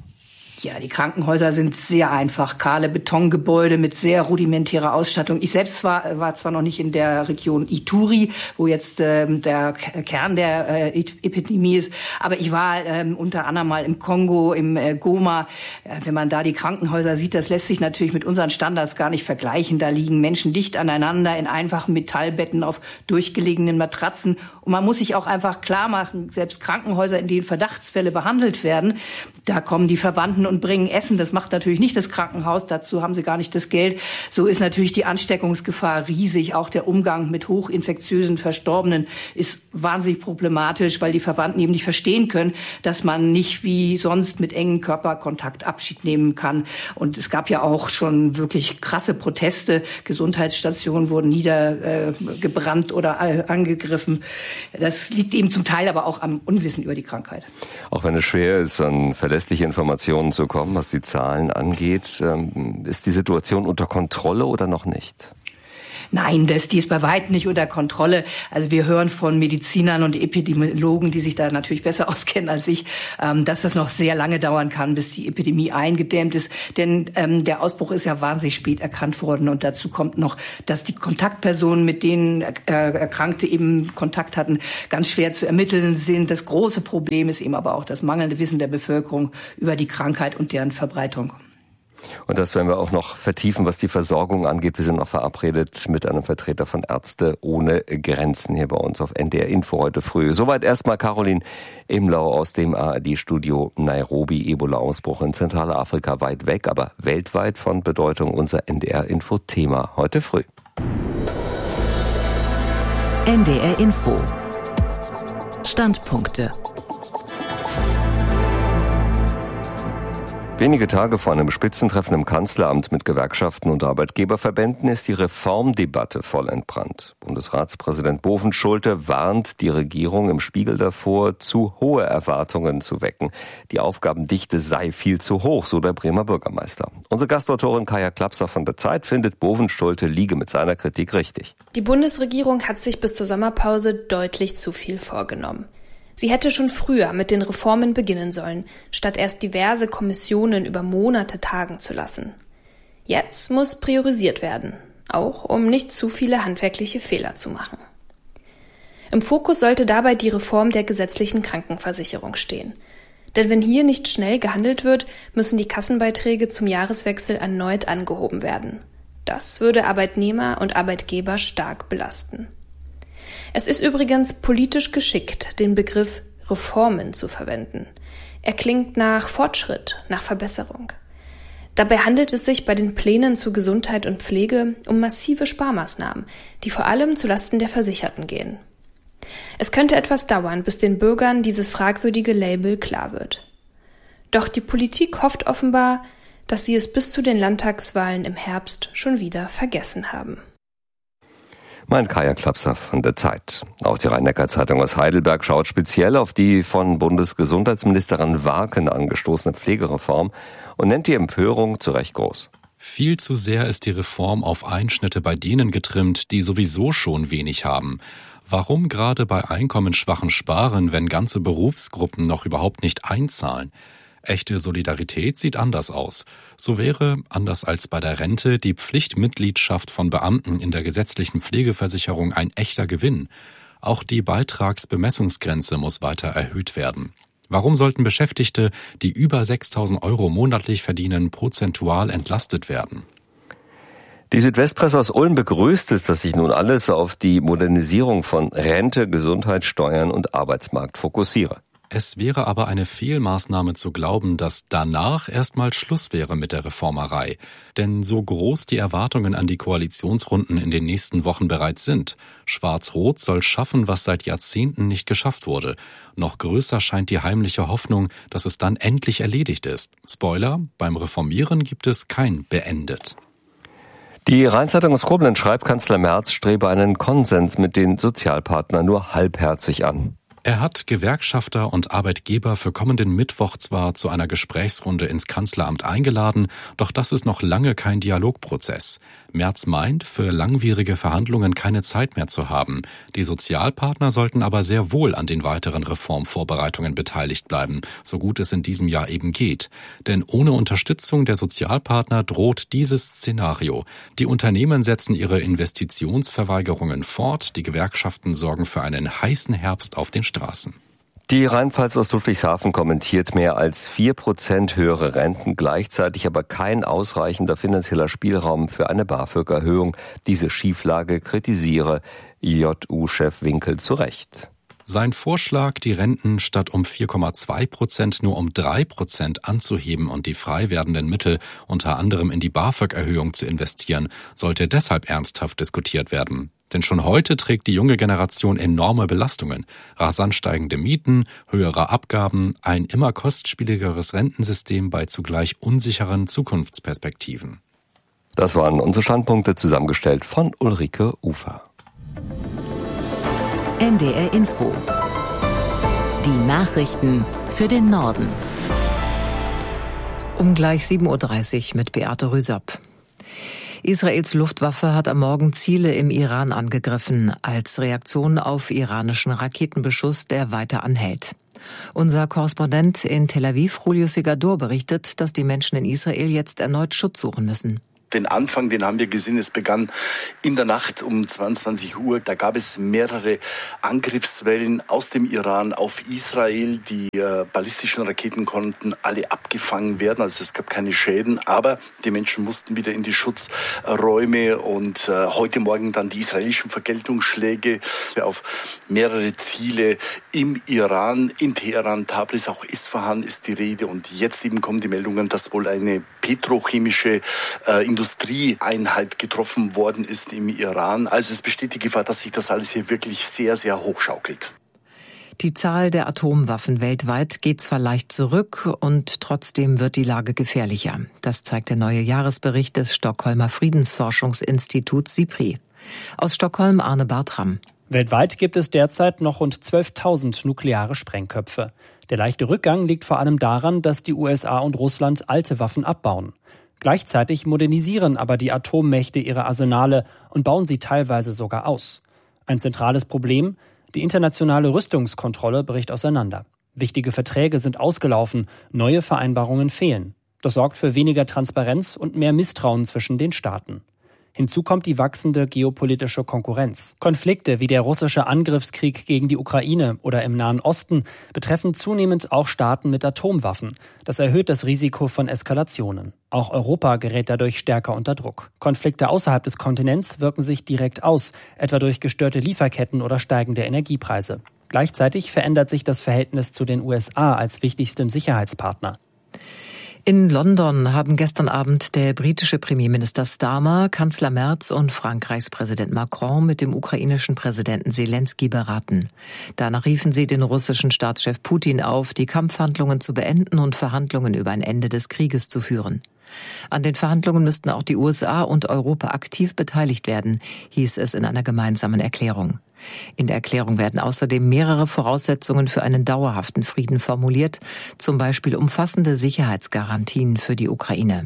Ja, die Krankenhäuser sind sehr einfach. Kahle Betongebäude mit sehr rudimentärer Ausstattung. Ich selbst war zwar noch nicht in der Region Ituri, wo jetzt der Kern der Epidemie ist, aber ich war unter anderem mal im Kongo, im Goma. Wenn man da die Krankenhäuser sieht, das lässt sich natürlich mit unseren Standards gar nicht vergleichen. Da liegen Menschen dicht aneinander in einfachen Metallbetten auf durchgelegenen Matratzen. Und man muss sich auch einfach klar machen, selbst Krankenhäuser, in denen Verdachtsfälle behandelt werden, da kommen die Verwandten und bringen Essen. Das macht natürlich nicht das Krankenhaus. Dazu haben sie gar nicht das Geld. So ist natürlich die Ansteckungsgefahr riesig. Auch der Umgang mit hochinfektiösen Verstorbenen ist wahnsinnig problematisch, weil die Verwandten eben nicht verstehen können, dass man nicht wie sonst mit engem Körperkontakt Abschied nehmen kann. Und es gab ja auch schon wirklich krasse Proteste. Gesundheitsstationen wurden niedergebrannt oder angegriffen. Das liegt eben zum Teil aber auch am Unwissen über die Krankheit. Auch wenn es schwer ist, an verlässliche Informationen zu kommen, was die Zahlen angeht, ist die Situation unter Kontrolle oder noch nicht? Nein, die ist bei weitem nicht unter Kontrolle. Also wir hören von Medizinern und Epidemiologen, die sich da natürlich besser auskennen als ich, dass das noch sehr lange dauern kann, bis die Epidemie eingedämmt ist. Denn der Ausbruch ist ja wahnsinnig spät erkannt worden. Und dazu kommt noch, dass die Kontaktpersonen, mit denen Erkrankte eben Kontakt hatten, ganz schwer zu ermitteln sind. Das große Problem ist eben aber auch das mangelnde Wissen der Bevölkerung über die Krankheit und deren Verbreitung. Und das werden wir auch noch vertiefen, was die Versorgung angeht. Wir sind noch verabredet mit einem Vertreter von Ärzte ohne Grenzen hier bei uns auf NDR Info heute früh. Soweit erstmal Caroline Imlau aus dem ARD-Studio Nairobi. Ebola-Ausbruch in Zentralafrika weit weg, aber weltweit von Bedeutung. Unser NDR Info-Thema heute früh. NDR Info. Standpunkte. Wenige Tage vor einem Spitzentreffen im Kanzleramt mit Gewerkschaften und Arbeitgeberverbänden ist die Reformdebatte voll entbrannt. Bundesratspräsident Bovenschulte warnt die Regierung im Spiegel davor, zu hohe Erwartungen zu wecken. Die Aufgabendichte sei viel zu hoch, so der Bremer Bürgermeister. Unsere Gastautorin Kaja Klapser von der Zeit findet, Bovenschulte liege mit seiner Kritik richtig. Die Bundesregierung hat sich bis zur Sommerpause deutlich zu viel vorgenommen. Sie hätte schon früher mit den Reformen beginnen sollen, statt erst diverse Kommissionen über Monate tagen zu lassen. Jetzt muss priorisiert werden, auch um nicht zu viele handwerkliche Fehler zu machen. Im Fokus sollte dabei die Reform der gesetzlichen Krankenversicherung stehen. Denn wenn hier nicht schnell gehandelt wird, müssen die Kassenbeiträge zum Jahreswechsel erneut angehoben werden. Das würde Arbeitnehmer und Arbeitgeber stark belasten. Es ist übrigens politisch geschickt, den Begriff Reformen zu verwenden. Er klingt nach Fortschritt, nach Verbesserung. Dabei handelt es sich bei den Plänen zu Gesundheit und Pflege um massive Sparmaßnahmen, die vor allem zulasten der Versicherten gehen. Es könnte etwas dauern, bis den Bürgern dieses fragwürdige Label klar wird. Doch die Politik hofft offenbar, dass sie es bis zu den Landtagswahlen im Herbst schon wieder vergessen haben. Mein Kaja Klapser von der Zeit. Auch die Rhein-Neckar-Zeitung aus Heidelberg schaut speziell auf die von Bundesgesundheitsministerin Warken angestoßene Pflegereform und nennt die Empörung zu Recht groß. Viel zu sehr ist die Reform auf Einschnitte bei denen getrimmt, die sowieso schon wenig haben. Warum gerade bei Einkommensschwachen sparen, wenn ganze Berufsgruppen noch überhaupt nicht einzahlen? Echte Solidarität sieht anders aus. So wäre, anders als bei der Rente, die Pflichtmitgliedschaft von Beamten in der gesetzlichen Pflegeversicherung ein echter Gewinn. Auch die Beitragsbemessungsgrenze muss weiter erhöht werden. Warum sollten Beschäftigte, die über 6.000 € monatlich verdienen, prozentual entlastet werden? Die Südwestpresse aus Ulm begrüßt es, dass sich nun alles auf die Modernisierung von Rente, Gesundheit, Steuern und Arbeitsmarkt fokussiere. Es wäre aber eine Fehlmaßnahme zu glauben, dass danach erstmal Schluss wäre mit der Reformerei. Denn so groß die Erwartungen an die Koalitionsrunden in den nächsten Wochen bereits sind, Schwarz-Rot soll schaffen, was seit Jahrzehnten nicht geschafft wurde. Noch größer scheint die heimliche Hoffnung, dass es dann endlich erledigt ist. Spoiler, beim Reformieren gibt es kein Beendet. Die Rhein-Zeitung aus Koblenz schreibt, Kanzler Merz strebe einen Konsens mit den Sozialpartnern nur halbherzig an. Er hat Gewerkschafter und Arbeitgeber für kommenden Mittwoch zwar zu einer Gesprächsrunde ins Kanzleramt eingeladen, doch das ist noch lange kein Dialogprozess. Merz meint, für langwierige Verhandlungen keine Zeit mehr zu haben. Die Sozialpartner sollten aber sehr wohl an den weiteren Reformvorbereitungen beteiligt bleiben, so gut es in diesem Jahr eben geht. Denn ohne Unterstützung der Sozialpartner droht dieses Szenario. Die Unternehmen setzen ihre Investitionsverweigerungen fort, die Gewerkschaften sorgen für einen heißen Herbst auf den Straßen. Die Rheinpfalz aus Ludwigshafen kommentiert mehr als 4% höhere Renten, gleichzeitig aber kein ausreichender finanzieller Spielraum für eine BAföG-Erhöhung. Diese Schieflage kritisiere JU-Chef Winkel zu Recht. Sein Vorschlag, die Renten statt um 4,2% nur um 3% anzuheben und die frei werdenden Mittel unter anderem in die BAföG-Erhöhung zu investieren, sollte deshalb ernsthaft diskutiert werden. Denn schon heute trägt die junge Generation enorme Belastungen. Rasant steigende Mieten, höhere Abgaben, ein immer kostspieligeres Rentensystem bei zugleich unsicheren Zukunftsperspektiven. Das waren unsere Standpunkte, zusammengestellt von Ulrike Ufer. NDR Info. Die Nachrichten für den Norden. Um gleich 7.30 Uhr mit Beate Rüsop. Israels Luftwaffe hat am Morgen Ziele im Iran angegriffen, als Reaktion auf iranischen Raketenbeschuss, der weiter anhält. Unser Korrespondent in Tel Aviv, Julio Segador, berichtet, dass die Menschen in Israel jetzt erneut Schutz suchen müssen. Den Anfang, den haben wir gesehen, es begann in der Nacht um 22 Uhr. Da gab es mehrere Angriffswellen aus dem Iran auf Israel. Die ballistischen Raketen konnten alle abgefangen werden, also es gab keine Schäden. Aber die Menschen mussten wieder in die Schutzräume und heute Morgen dann die israelischen Vergeltungsschläge auf mehrere Ziele im Iran, in Teheran, Tabriz, auch Isfahan ist die Rede. Und jetzt eben kommen die Meldungen, dass wohl eine petrochemische Industrieeinheit getroffen worden ist im Iran. Also es besteht die Gefahr, dass sich das alles hier wirklich sehr, sehr hochschaukelt. Die Zahl der Atomwaffen weltweit geht zwar leicht zurück und trotzdem wird die Lage gefährlicher. Das zeigt der neue Jahresbericht des Stockholmer Friedensforschungsinstituts SIPRI. Aus Stockholm Arne Bartram. Weltweit gibt es derzeit noch rund 12.000 nukleare Sprengköpfe. Der leichte Rückgang liegt vor allem daran, dass die USA und Russland alte Waffen abbauen. Gleichzeitig modernisieren aber die Atommächte ihre Arsenale und bauen sie teilweise sogar aus. Ein zentrales Problem: die internationale Rüstungskontrolle bricht auseinander. Wichtige Verträge sind ausgelaufen, neue Vereinbarungen fehlen. Das sorgt für weniger Transparenz und mehr Misstrauen zwischen den Staaten. Hinzu kommt die wachsende geopolitische Konkurrenz. Konflikte wie der russische Angriffskrieg gegen die Ukraine oder im Nahen Osten betreffen zunehmend auch Staaten mit Atomwaffen. Das erhöht das Risiko von Eskalationen. Auch Europa gerät dadurch stärker unter Druck. Konflikte außerhalb des Kontinents wirken sich direkt aus, etwa durch gestörte Lieferketten oder steigende Energiepreise. Gleichzeitig verändert sich das Verhältnis zu den USA als wichtigstem Sicherheitspartner. In London haben gestern Abend der britische Premierminister Starmer, Kanzler Merz und Frankreichs Präsident Macron mit dem ukrainischen Präsidenten Zelensky beraten. Danach riefen sie den russischen Staatschef Putin auf, die Kampfhandlungen zu beenden und Verhandlungen über ein Ende des Krieges zu führen. An den Verhandlungen müssten auch die USA und Europa aktiv beteiligt werden, hieß es in einer gemeinsamen Erklärung. In der Erklärung werden außerdem mehrere Voraussetzungen für einen dauerhaften Frieden formuliert, zum Beispiel umfassende Sicherheitsgarantien für die Ukraine.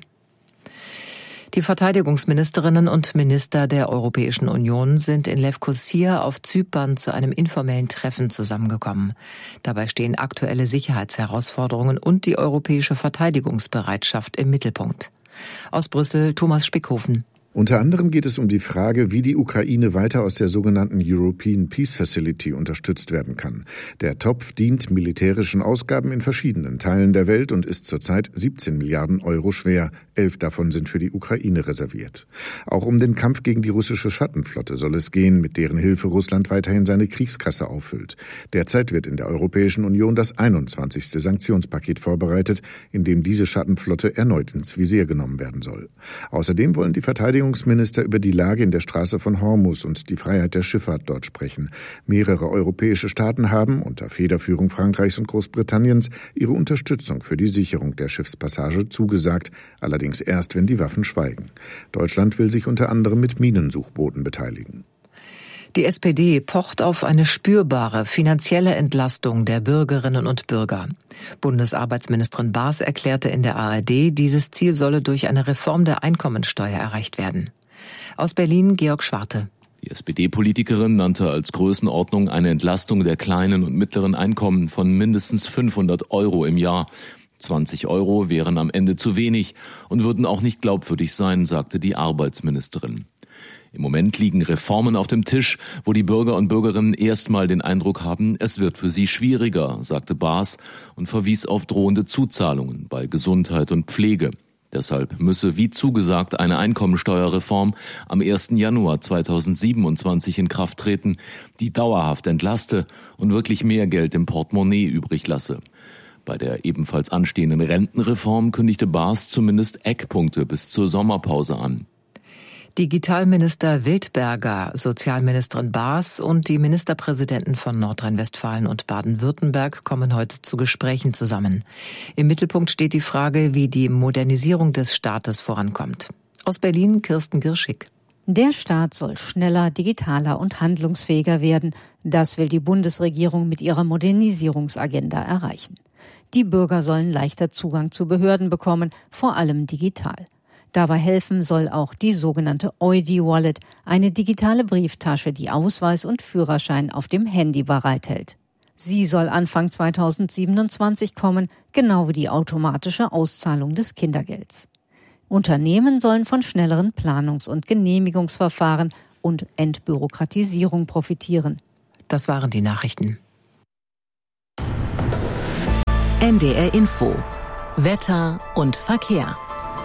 Die Verteidigungsministerinnen und Minister der Europäischen Union sind in Lefkosia auf Zypern zu einem informellen Treffen zusammengekommen. Dabei stehen aktuelle Sicherheitsherausforderungen und die europäische Verteidigungsbereitschaft im Mittelpunkt. Aus Brüssel Thomas Spickhofen. Unter anderem geht es um die Frage, wie die Ukraine weiter aus der sogenannten European Peace Facility unterstützt werden kann. Der Topf dient militärischen Ausgaben in verschiedenen Teilen der Welt und ist zurzeit 17 Milliarden Euro schwer. 11 davon sind für die Ukraine reserviert. Auch um den Kampf gegen die russische Schattenflotte soll es gehen, mit deren Hilfe Russland weiterhin seine Kriegskasse auffüllt. Derzeit wird in der Europäischen Union das 21. Sanktionspaket vorbereitet, in dem diese Schattenflotte erneut ins Visier genommen werden soll. Außerdem wollen die Verteidigungsminister über die Lage in der Straße von Hormuz und die Freiheit der Schifffahrt dort sprechen. Mehrere europäische Staaten haben, unter Federführung Frankreichs und Großbritanniens, ihre Unterstützung für die Sicherung der Schiffspassage zugesagt, allerdings erst, wenn die Waffen schweigen. Deutschland will sich unter anderem mit Minensuchbooten beteiligen. Die SPD pocht auf eine spürbare finanzielle Entlastung der Bürgerinnen und Bürger. Bundesarbeitsministerin Baas erklärte in der ARD, dieses Ziel solle durch eine Reform der Einkommensteuer erreicht werden. Aus Berlin Georg Schwarte. Die SPD-Politikerin nannte als Größenordnung eine Entlastung der kleinen und mittleren Einkommen von mindestens 500 Euro im Jahr. 20 Euro wären am Ende zu wenig und würden auch nicht glaubwürdig sein, sagte die Arbeitsministerin. Im Moment liegen Reformen auf dem Tisch, wo die Bürger und Bürgerinnen erstmal den Eindruck haben, es wird für sie schwieriger, sagte Baas und verwies auf drohende Zuzahlungen bei Gesundheit und Pflege. Deshalb müsse, wie zugesagt, eine Einkommensteuerreform am 1. Januar 2027 in Kraft treten, die dauerhaft entlaste und wirklich mehr Geld im Portemonnaie übrig lasse. Bei der ebenfalls anstehenden Rentenreform kündigte Baas zumindest Eckpunkte bis zur Sommerpause an. Digitalminister Wildberger, Sozialministerin Baas und die Ministerpräsidenten von Nordrhein-Westfalen und Baden-Württemberg kommen heute zu Gesprächen zusammen. Im Mittelpunkt steht die Frage, wie die Modernisierung des Staates vorankommt. Aus Berlin Kirsten Girschig. Der Staat soll schneller, digitaler und handlungsfähiger werden. Das will die Bundesregierung mit ihrer Modernisierungsagenda erreichen. Die Bürger sollen leichter Zugang zu Behörden bekommen, vor allem digital. Dabei helfen soll auch die sogenannte EUDI-Wallet, eine digitale Brieftasche, die Ausweis und Führerschein auf dem Handy bereithält. Sie soll Anfang 2027 kommen, genau wie die automatische Auszahlung des Kindergelds. Unternehmen sollen von schnelleren Planungs- und Genehmigungsverfahren und Entbürokratisierung profitieren. Das waren die Nachrichten. NDR Info. Wetter und Verkehr.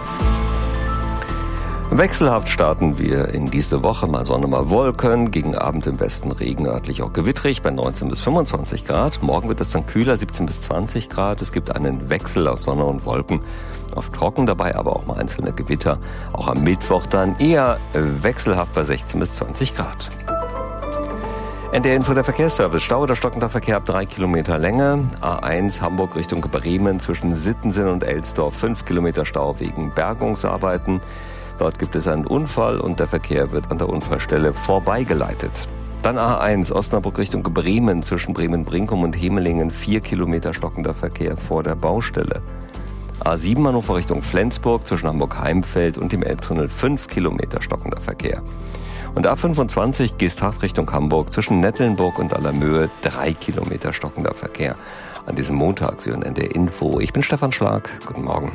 Wechselhaft starten wir in diese Woche. Mal Sonne, mal Wolken. Gegen Abend im Westen Regen, örtlich auch gewittrig bei 19 bis 25 Grad. Morgen wird es dann kühler, 17 bis 20 Grad. Es gibt einen Wechsel aus Sonne und Wolken. Oft trocken dabei, aber auch mal einzelne Gewitter. Auch am Mittwoch dann eher wechselhaft bei 16 bis 20 Grad. NDR Info, der Verkehrsservice. Stau oder stockender Verkehr ab 3 Kilometer Länge. A1 Hamburg Richtung Bremen zwischen Sittensen und Elsdorf 5 Kilometer Stau wegen Bergungsarbeiten. Dort gibt es einen Unfall und der Verkehr wird an der Unfallstelle vorbeigeleitet. Dann A1 Osnabrück Richtung Bremen zwischen Bremen-Brinkum und Hemelingen 4 Kilometer stockender Verkehr vor der Baustelle. A7 Hannover Richtung Flensburg zwischen Hamburg-Heimfeld und dem Elbtunnel 5 Kilometer stockender Verkehr. Und A25 Geesthacht Richtung Hamburg zwischen Nettelnburg und Allermöhe 3 Kilometer stockender Verkehr. An diesem Montag, Sie hören NDR Info. Ich bin Stefan Schlag. Guten Morgen.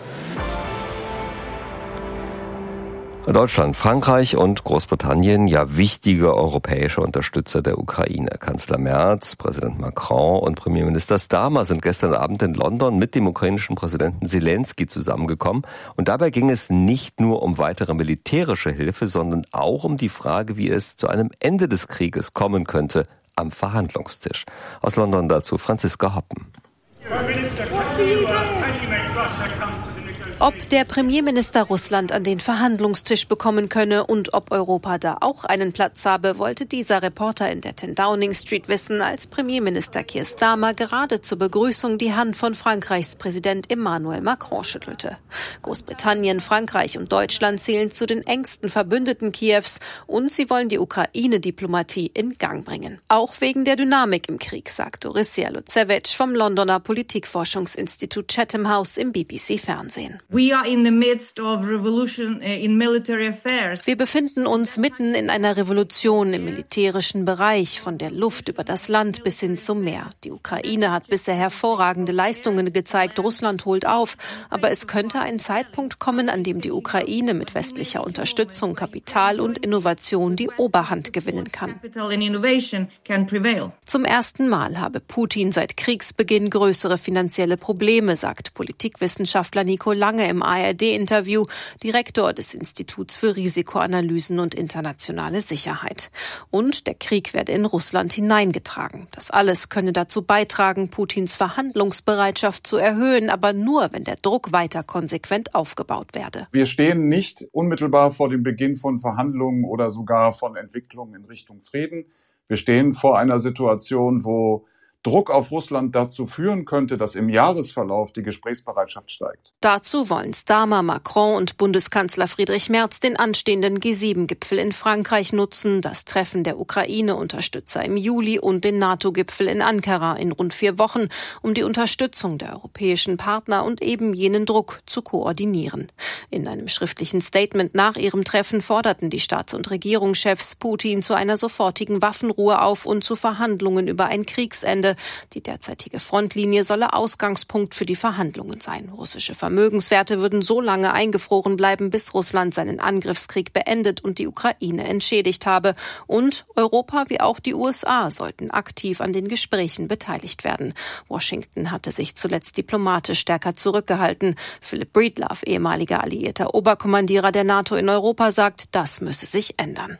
Deutschland, Frankreich und Großbritannien, ja wichtige europäische Unterstützer der Ukraine. Kanzler Merz, Präsident Macron und Premierminister Starmer sind gestern Abend in London mit dem ukrainischen Präsidenten Zelensky zusammengekommen. Und dabei ging es nicht nur um weitere militärische Hilfe, sondern auch um die Frage, wie es zu einem Ende des Krieges kommen könnte am Verhandlungstisch. Aus London dazu Franziska Hoppen. Ob der Premierminister Russland an den Verhandlungstisch bekommen könne und ob Europa da auch einen Platz habe, wollte dieser Reporter in der 10 Downing Street wissen, als Premierminister Keir Starmer gerade zur Begrüßung die Hand von Frankreichs Präsident Emmanuel Macron schüttelte. Großbritannien, Frankreich und Deutschland zählen zu den engsten Verbündeten Kiews und sie wollen die Ukraine-Diplomatie in Gang bringen. Auch wegen der Dynamik im Krieg, sagt Dorisia Lucevic vom Londoner Politikforschungsinstitut Chatham House im BBC-Fernsehen. Wir befinden uns mitten in einer Revolution im militärischen Bereich, von der Luft über das Land bis hin zum Meer. Die Ukraine hat bisher hervorragende Leistungen gezeigt, Russland holt auf. Aber es könnte ein Zeitpunkt kommen, an dem die Ukraine mit westlicher Unterstützung, Kapital und Innovation die Oberhand gewinnen kann. Zum ersten Mal habe Putin seit Kriegsbeginn größere finanzielle Probleme, sagt Politikwissenschaftler Nico Lange im ARD-Interview, Direktor des Instituts für Risikoanalysen und internationale Sicherheit. Und der Krieg werde in Russland hineingetragen. Das alles könne dazu beitragen, Putins Verhandlungsbereitschaft zu erhöhen, aber nur, wenn der Druck weiter konsequent aufgebaut werde. Wir stehen nicht unmittelbar vor dem Beginn von Verhandlungen oder sogar von Entwicklungen in Richtung Frieden. Wir stehen vor einer Situation, wo Druck auf Russland dazu führen könnte, dass im Jahresverlauf die Gesprächsbereitschaft steigt. Dazu wollen Starmer, Macron und Bundeskanzler Friedrich Merz den anstehenden G7-Gipfel in Frankreich nutzen, das Treffen der Ukraine-Unterstützer im Juli und den NATO-Gipfel in Ankara in rund 4 Wochen, um die Unterstützung der europäischen Partner und eben jenen Druck zu koordinieren. In einem schriftlichen Statement nach ihrem Treffen forderten die Staats- und Regierungschefs Putin zu einer sofortigen Waffenruhe auf und zu Verhandlungen über ein Kriegsende. hatte. Die derzeitige Frontlinie solle Ausgangspunkt für die Verhandlungen sein. Russische Vermögenswerte würden so lange eingefroren bleiben, bis Russland seinen Angriffskrieg beendet und die Ukraine entschädigt habe. Und Europa wie auch die USA sollten aktiv an den Gesprächen beteiligt werden. Washington hatte sich zuletzt diplomatisch stärker zurückgehalten. Philip Breedlove, ehemaliger alliierter Oberkommandierer der NATO in Europa, sagt, das müsse sich ändern.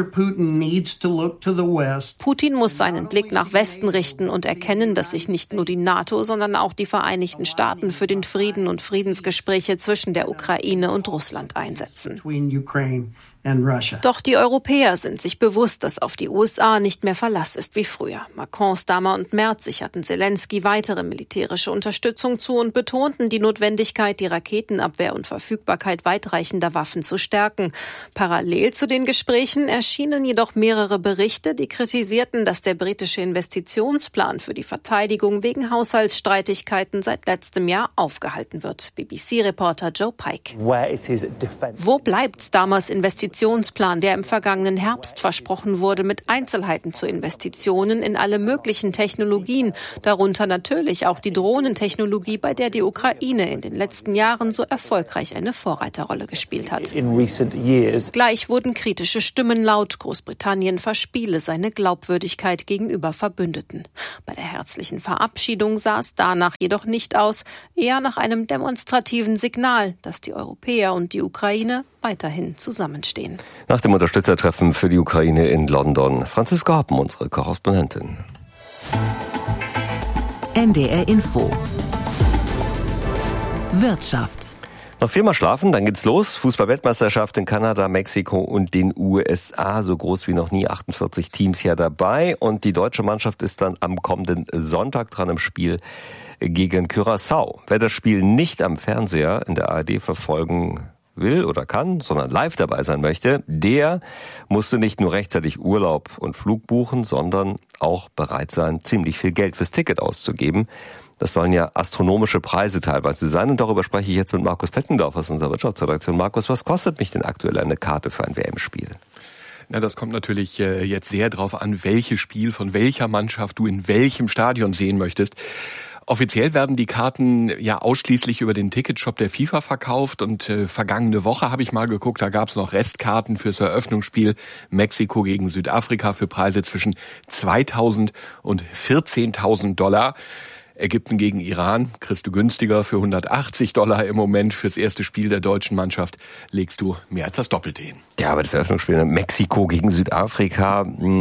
Putin muss seinen Blick nach Westen richten und erkennen, dass sich nicht nur die NATO, sondern auch die Vereinigten Staaten für den Frieden und Friedensgespräche zwischen der Ukraine und Russland einsetzen. Doch die Europäer sind sich bewusst, dass auf die USA nicht mehr Verlass ist wie früher. Macron, Starmer und Merz sicherten Zelensky weitere militärische Unterstützung zu und betonten die Notwendigkeit, die Raketenabwehr und Verfügbarkeit weitreichender Waffen zu stärken. Parallel zu den Gesprächen erschienen jedoch mehrere Berichte, die kritisierten, dass der britische Investitionsplan für die Verteidigung wegen Haushaltsstreitigkeiten seit letztem Jahr aufgehalten wird. BBC-Reporter Joe Pike. Wo bleibt Starmers Investitionsplan, der im vergangenen Herbst versprochen wurde, mit Einzelheiten zu Investitionen in alle möglichen Technologien, darunter natürlich auch die Drohnentechnologie, bei der die Ukraine in den letzten Jahren so erfolgreich eine Vorreiterrolle gespielt hat. Gleich wurden kritische Stimmen laut, Großbritannien verspiele seine Glaubwürdigkeit gegenüber Verbündeten. Bei der herzlichen Verabschiedung sah es danach jedoch nicht aus, eher nach einem demonstrativen Signal, dass die Europäer und die Ukraine weiterhin zusammenstehen. Nach dem Unterstützertreffen für die Ukraine in London, Franziska Hoppen, unsere Korrespondentin. NDR Info. Wirtschaft. Noch 4-mal schlafen, dann geht's los. Fußball-Weltmeisterschaft in Kanada, Mexiko und den USA. So groß wie noch nie, 48 Teams ja dabei. Und die deutsche Mannschaft ist dann am kommenden Sonntag dran im Spiel gegen Curaçao. Wer das Spiel nicht am Fernseher in der ARD verfolgen will oder kann, sondern live dabei sein möchte, der musste nicht nur rechtzeitig Urlaub und Flug buchen, sondern auch bereit sein, ziemlich viel Geld fürs Ticket auszugeben. Das sollen ja astronomische Preise teilweise sein. Und darüber spreche ich jetzt mit Markus Pettendorf aus unserer Wirtschaftsredaktion. Markus, was kostet mich denn aktuell eine Karte für ein WM-Spiel? Na, das kommt natürlich jetzt sehr drauf an, welches Spiel von welcher Mannschaft du in welchem Stadion sehen möchtest. Offiziell werden die Karten ja ausschließlich über den Ticketshop der FIFA verkauft und vergangene Woche habe ich mal geguckt, da gab es noch Restkarten fürs Eröffnungsspiel Mexiko gegen Südafrika für Preise zwischen 2.000 und 14.000 $. Ägypten gegen Iran kriegst du günstiger für $180 im Moment. Fürs erste Spiel der deutschen Mannschaft legst du mehr als das Doppelte hin. Ja, aber das Eröffnungsspiel Mexiko gegen Südafrika,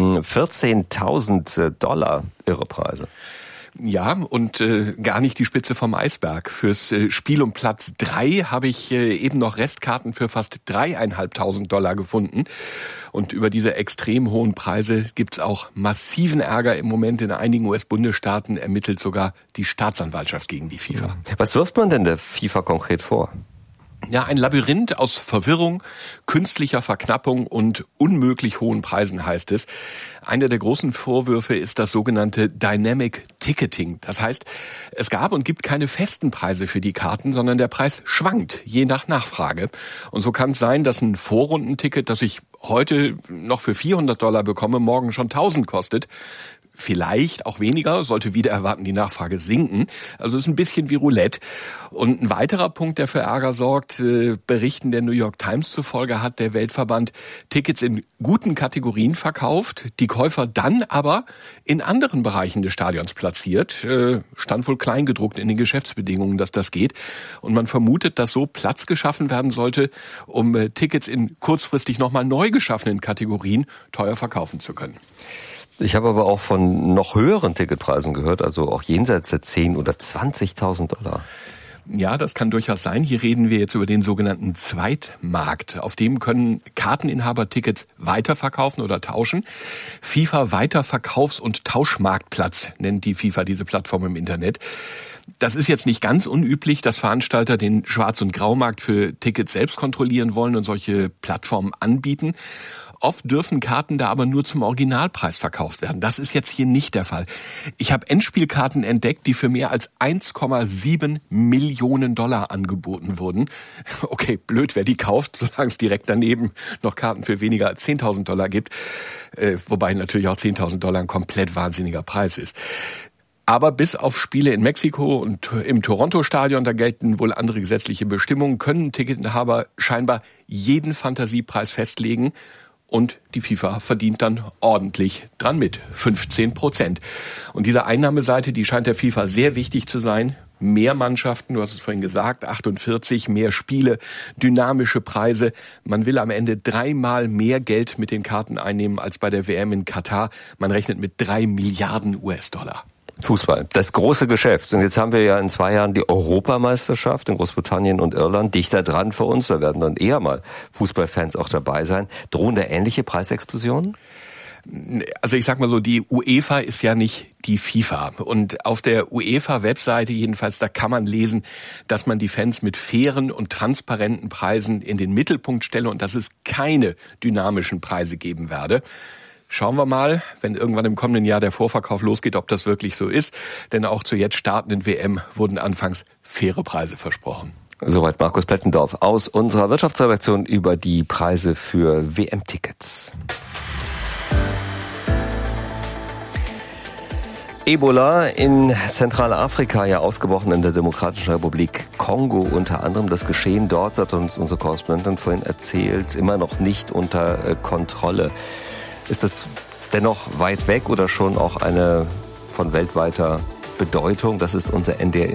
14.000 $, irre Preise. Ja, und gar nicht die Spitze vom Eisberg. Fürs Spiel um Platz 3 habe ich eben noch Restkarten für fast 3.500 $ gefunden. Und über diese extrem hohen Preise gibt's auch massiven Ärger im Moment in einigen US-Bundesstaaten, ermittelt sogar die Staatsanwaltschaft gegen die FIFA. Was wirft man denn der FIFA konkret vor? Ja, ein Labyrinth aus Verwirrung, künstlicher Verknappung und unmöglich hohen Preisen, heißt es. Einer der großen Vorwürfe ist das sogenannte Dynamic Ticketing. Das heißt, es gab und gibt keine festen Preise für die Karten, sondern der Preis schwankt, je nach Nachfrage. Und so kann es sein, dass ein Vorrundenticket, das ich heute noch für $400 bekomme, morgen schon 1.000 kostet. Vielleicht auch weniger, sollte wieder erwarten die Nachfrage sinken. Also es ist ein bisschen wie Roulette. Und ein weiterer Punkt, der für Ärger sorgt, Berichten der New York Times zufolge hat der Weltverband Tickets in guten Kategorien verkauft, die Käufer dann aber in anderen Bereichen des Stadions platziert. Stand wohl kleingedruckt in den Geschäftsbedingungen, dass das geht. Und man vermutet, dass so Platz geschaffen werden sollte, um Tickets in kurzfristig nochmal neu geschaffenen Kategorien teuer verkaufen zu können. Ich habe aber auch von noch höheren Ticketpreisen gehört, also auch jenseits der 10.000 oder 20.000 $. Ja, das kann durchaus sein. Hier reden wir jetzt über den sogenannten Zweitmarkt. Auf dem können Karteninhaber Tickets weiterverkaufen oder tauschen. FIFA Weiterverkaufs- und Tauschmarktplatz nennt die FIFA diese Plattform im Internet. Das ist jetzt nicht ganz unüblich, dass Veranstalter den Schwarz- und Graumarkt für Tickets selbst kontrollieren wollen und solche Plattformen anbieten. Oft dürfen Karten da aber nur zum Originalpreis verkauft werden. Das ist jetzt hier nicht der Fall. Ich habe Endspielkarten entdeckt, die für mehr als 1,7 Millionen $ angeboten wurden. Okay, blöd, wer die kauft, solange es direkt daneben noch Karten für weniger als 10.000 $ gibt. Wobei natürlich auch 10.000 $ ein komplett wahnsinniger Preis ist. Aber bis auf Spiele in Mexiko und im Toronto-Stadion, da gelten wohl andere gesetzliche Bestimmungen, können Ticketinhaber scheinbar jeden Fantasiepreis festlegen. Und die FIFA verdient dann ordentlich dran mit, 15%. Und diese Einnahmeseite, die scheint der FIFA sehr wichtig zu sein. Mehr Mannschaften, du hast es vorhin gesagt, 48, mehr Spiele, dynamische Preise. Man will am Ende 3-mal mehr Geld mit den Karten einnehmen als bei der WM in Katar. Man rechnet mit 3 Milliarden US-Dollar. Fußball, das große Geschäft. Und jetzt haben wir ja in 2 Jahren die Europameisterschaft in Großbritannien und Irland dichter dran für uns. Da werden dann eher mal Fußballfans auch dabei sein. Drohen da ähnliche Preisexplosionen? Also ich sag mal so, die UEFA ist ja nicht die FIFA. Und auf der UEFA-Webseite jedenfalls, da kann man lesen, dass man die Fans mit fairen und transparenten Preisen in den Mittelpunkt stelle und dass es keine dynamischen Preise geben werde. Schauen wir mal, wenn irgendwann im kommenden Jahr der Vorverkauf losgeht, ob das wirklich so ist. Denn auch zur jetzt startenden WM wurden anfangs faire Preise versprochen. Soweit Markus Plettendorf aus unserer Wirtschaftsredaktion über die Preise für WM-Tickets. Ebola in Zentralafrika, ja ausgebrochen in der Demokratischen Republik Kongo unter anderem. Das Geschehen dort, hat uns unsere Korrespondentin vorhin erzählt, immer noch nicht unter Kontrolle. Ist das dennoch weit weg oder schon auch eine von weltweiter Bedeutung? Das ist unser NDR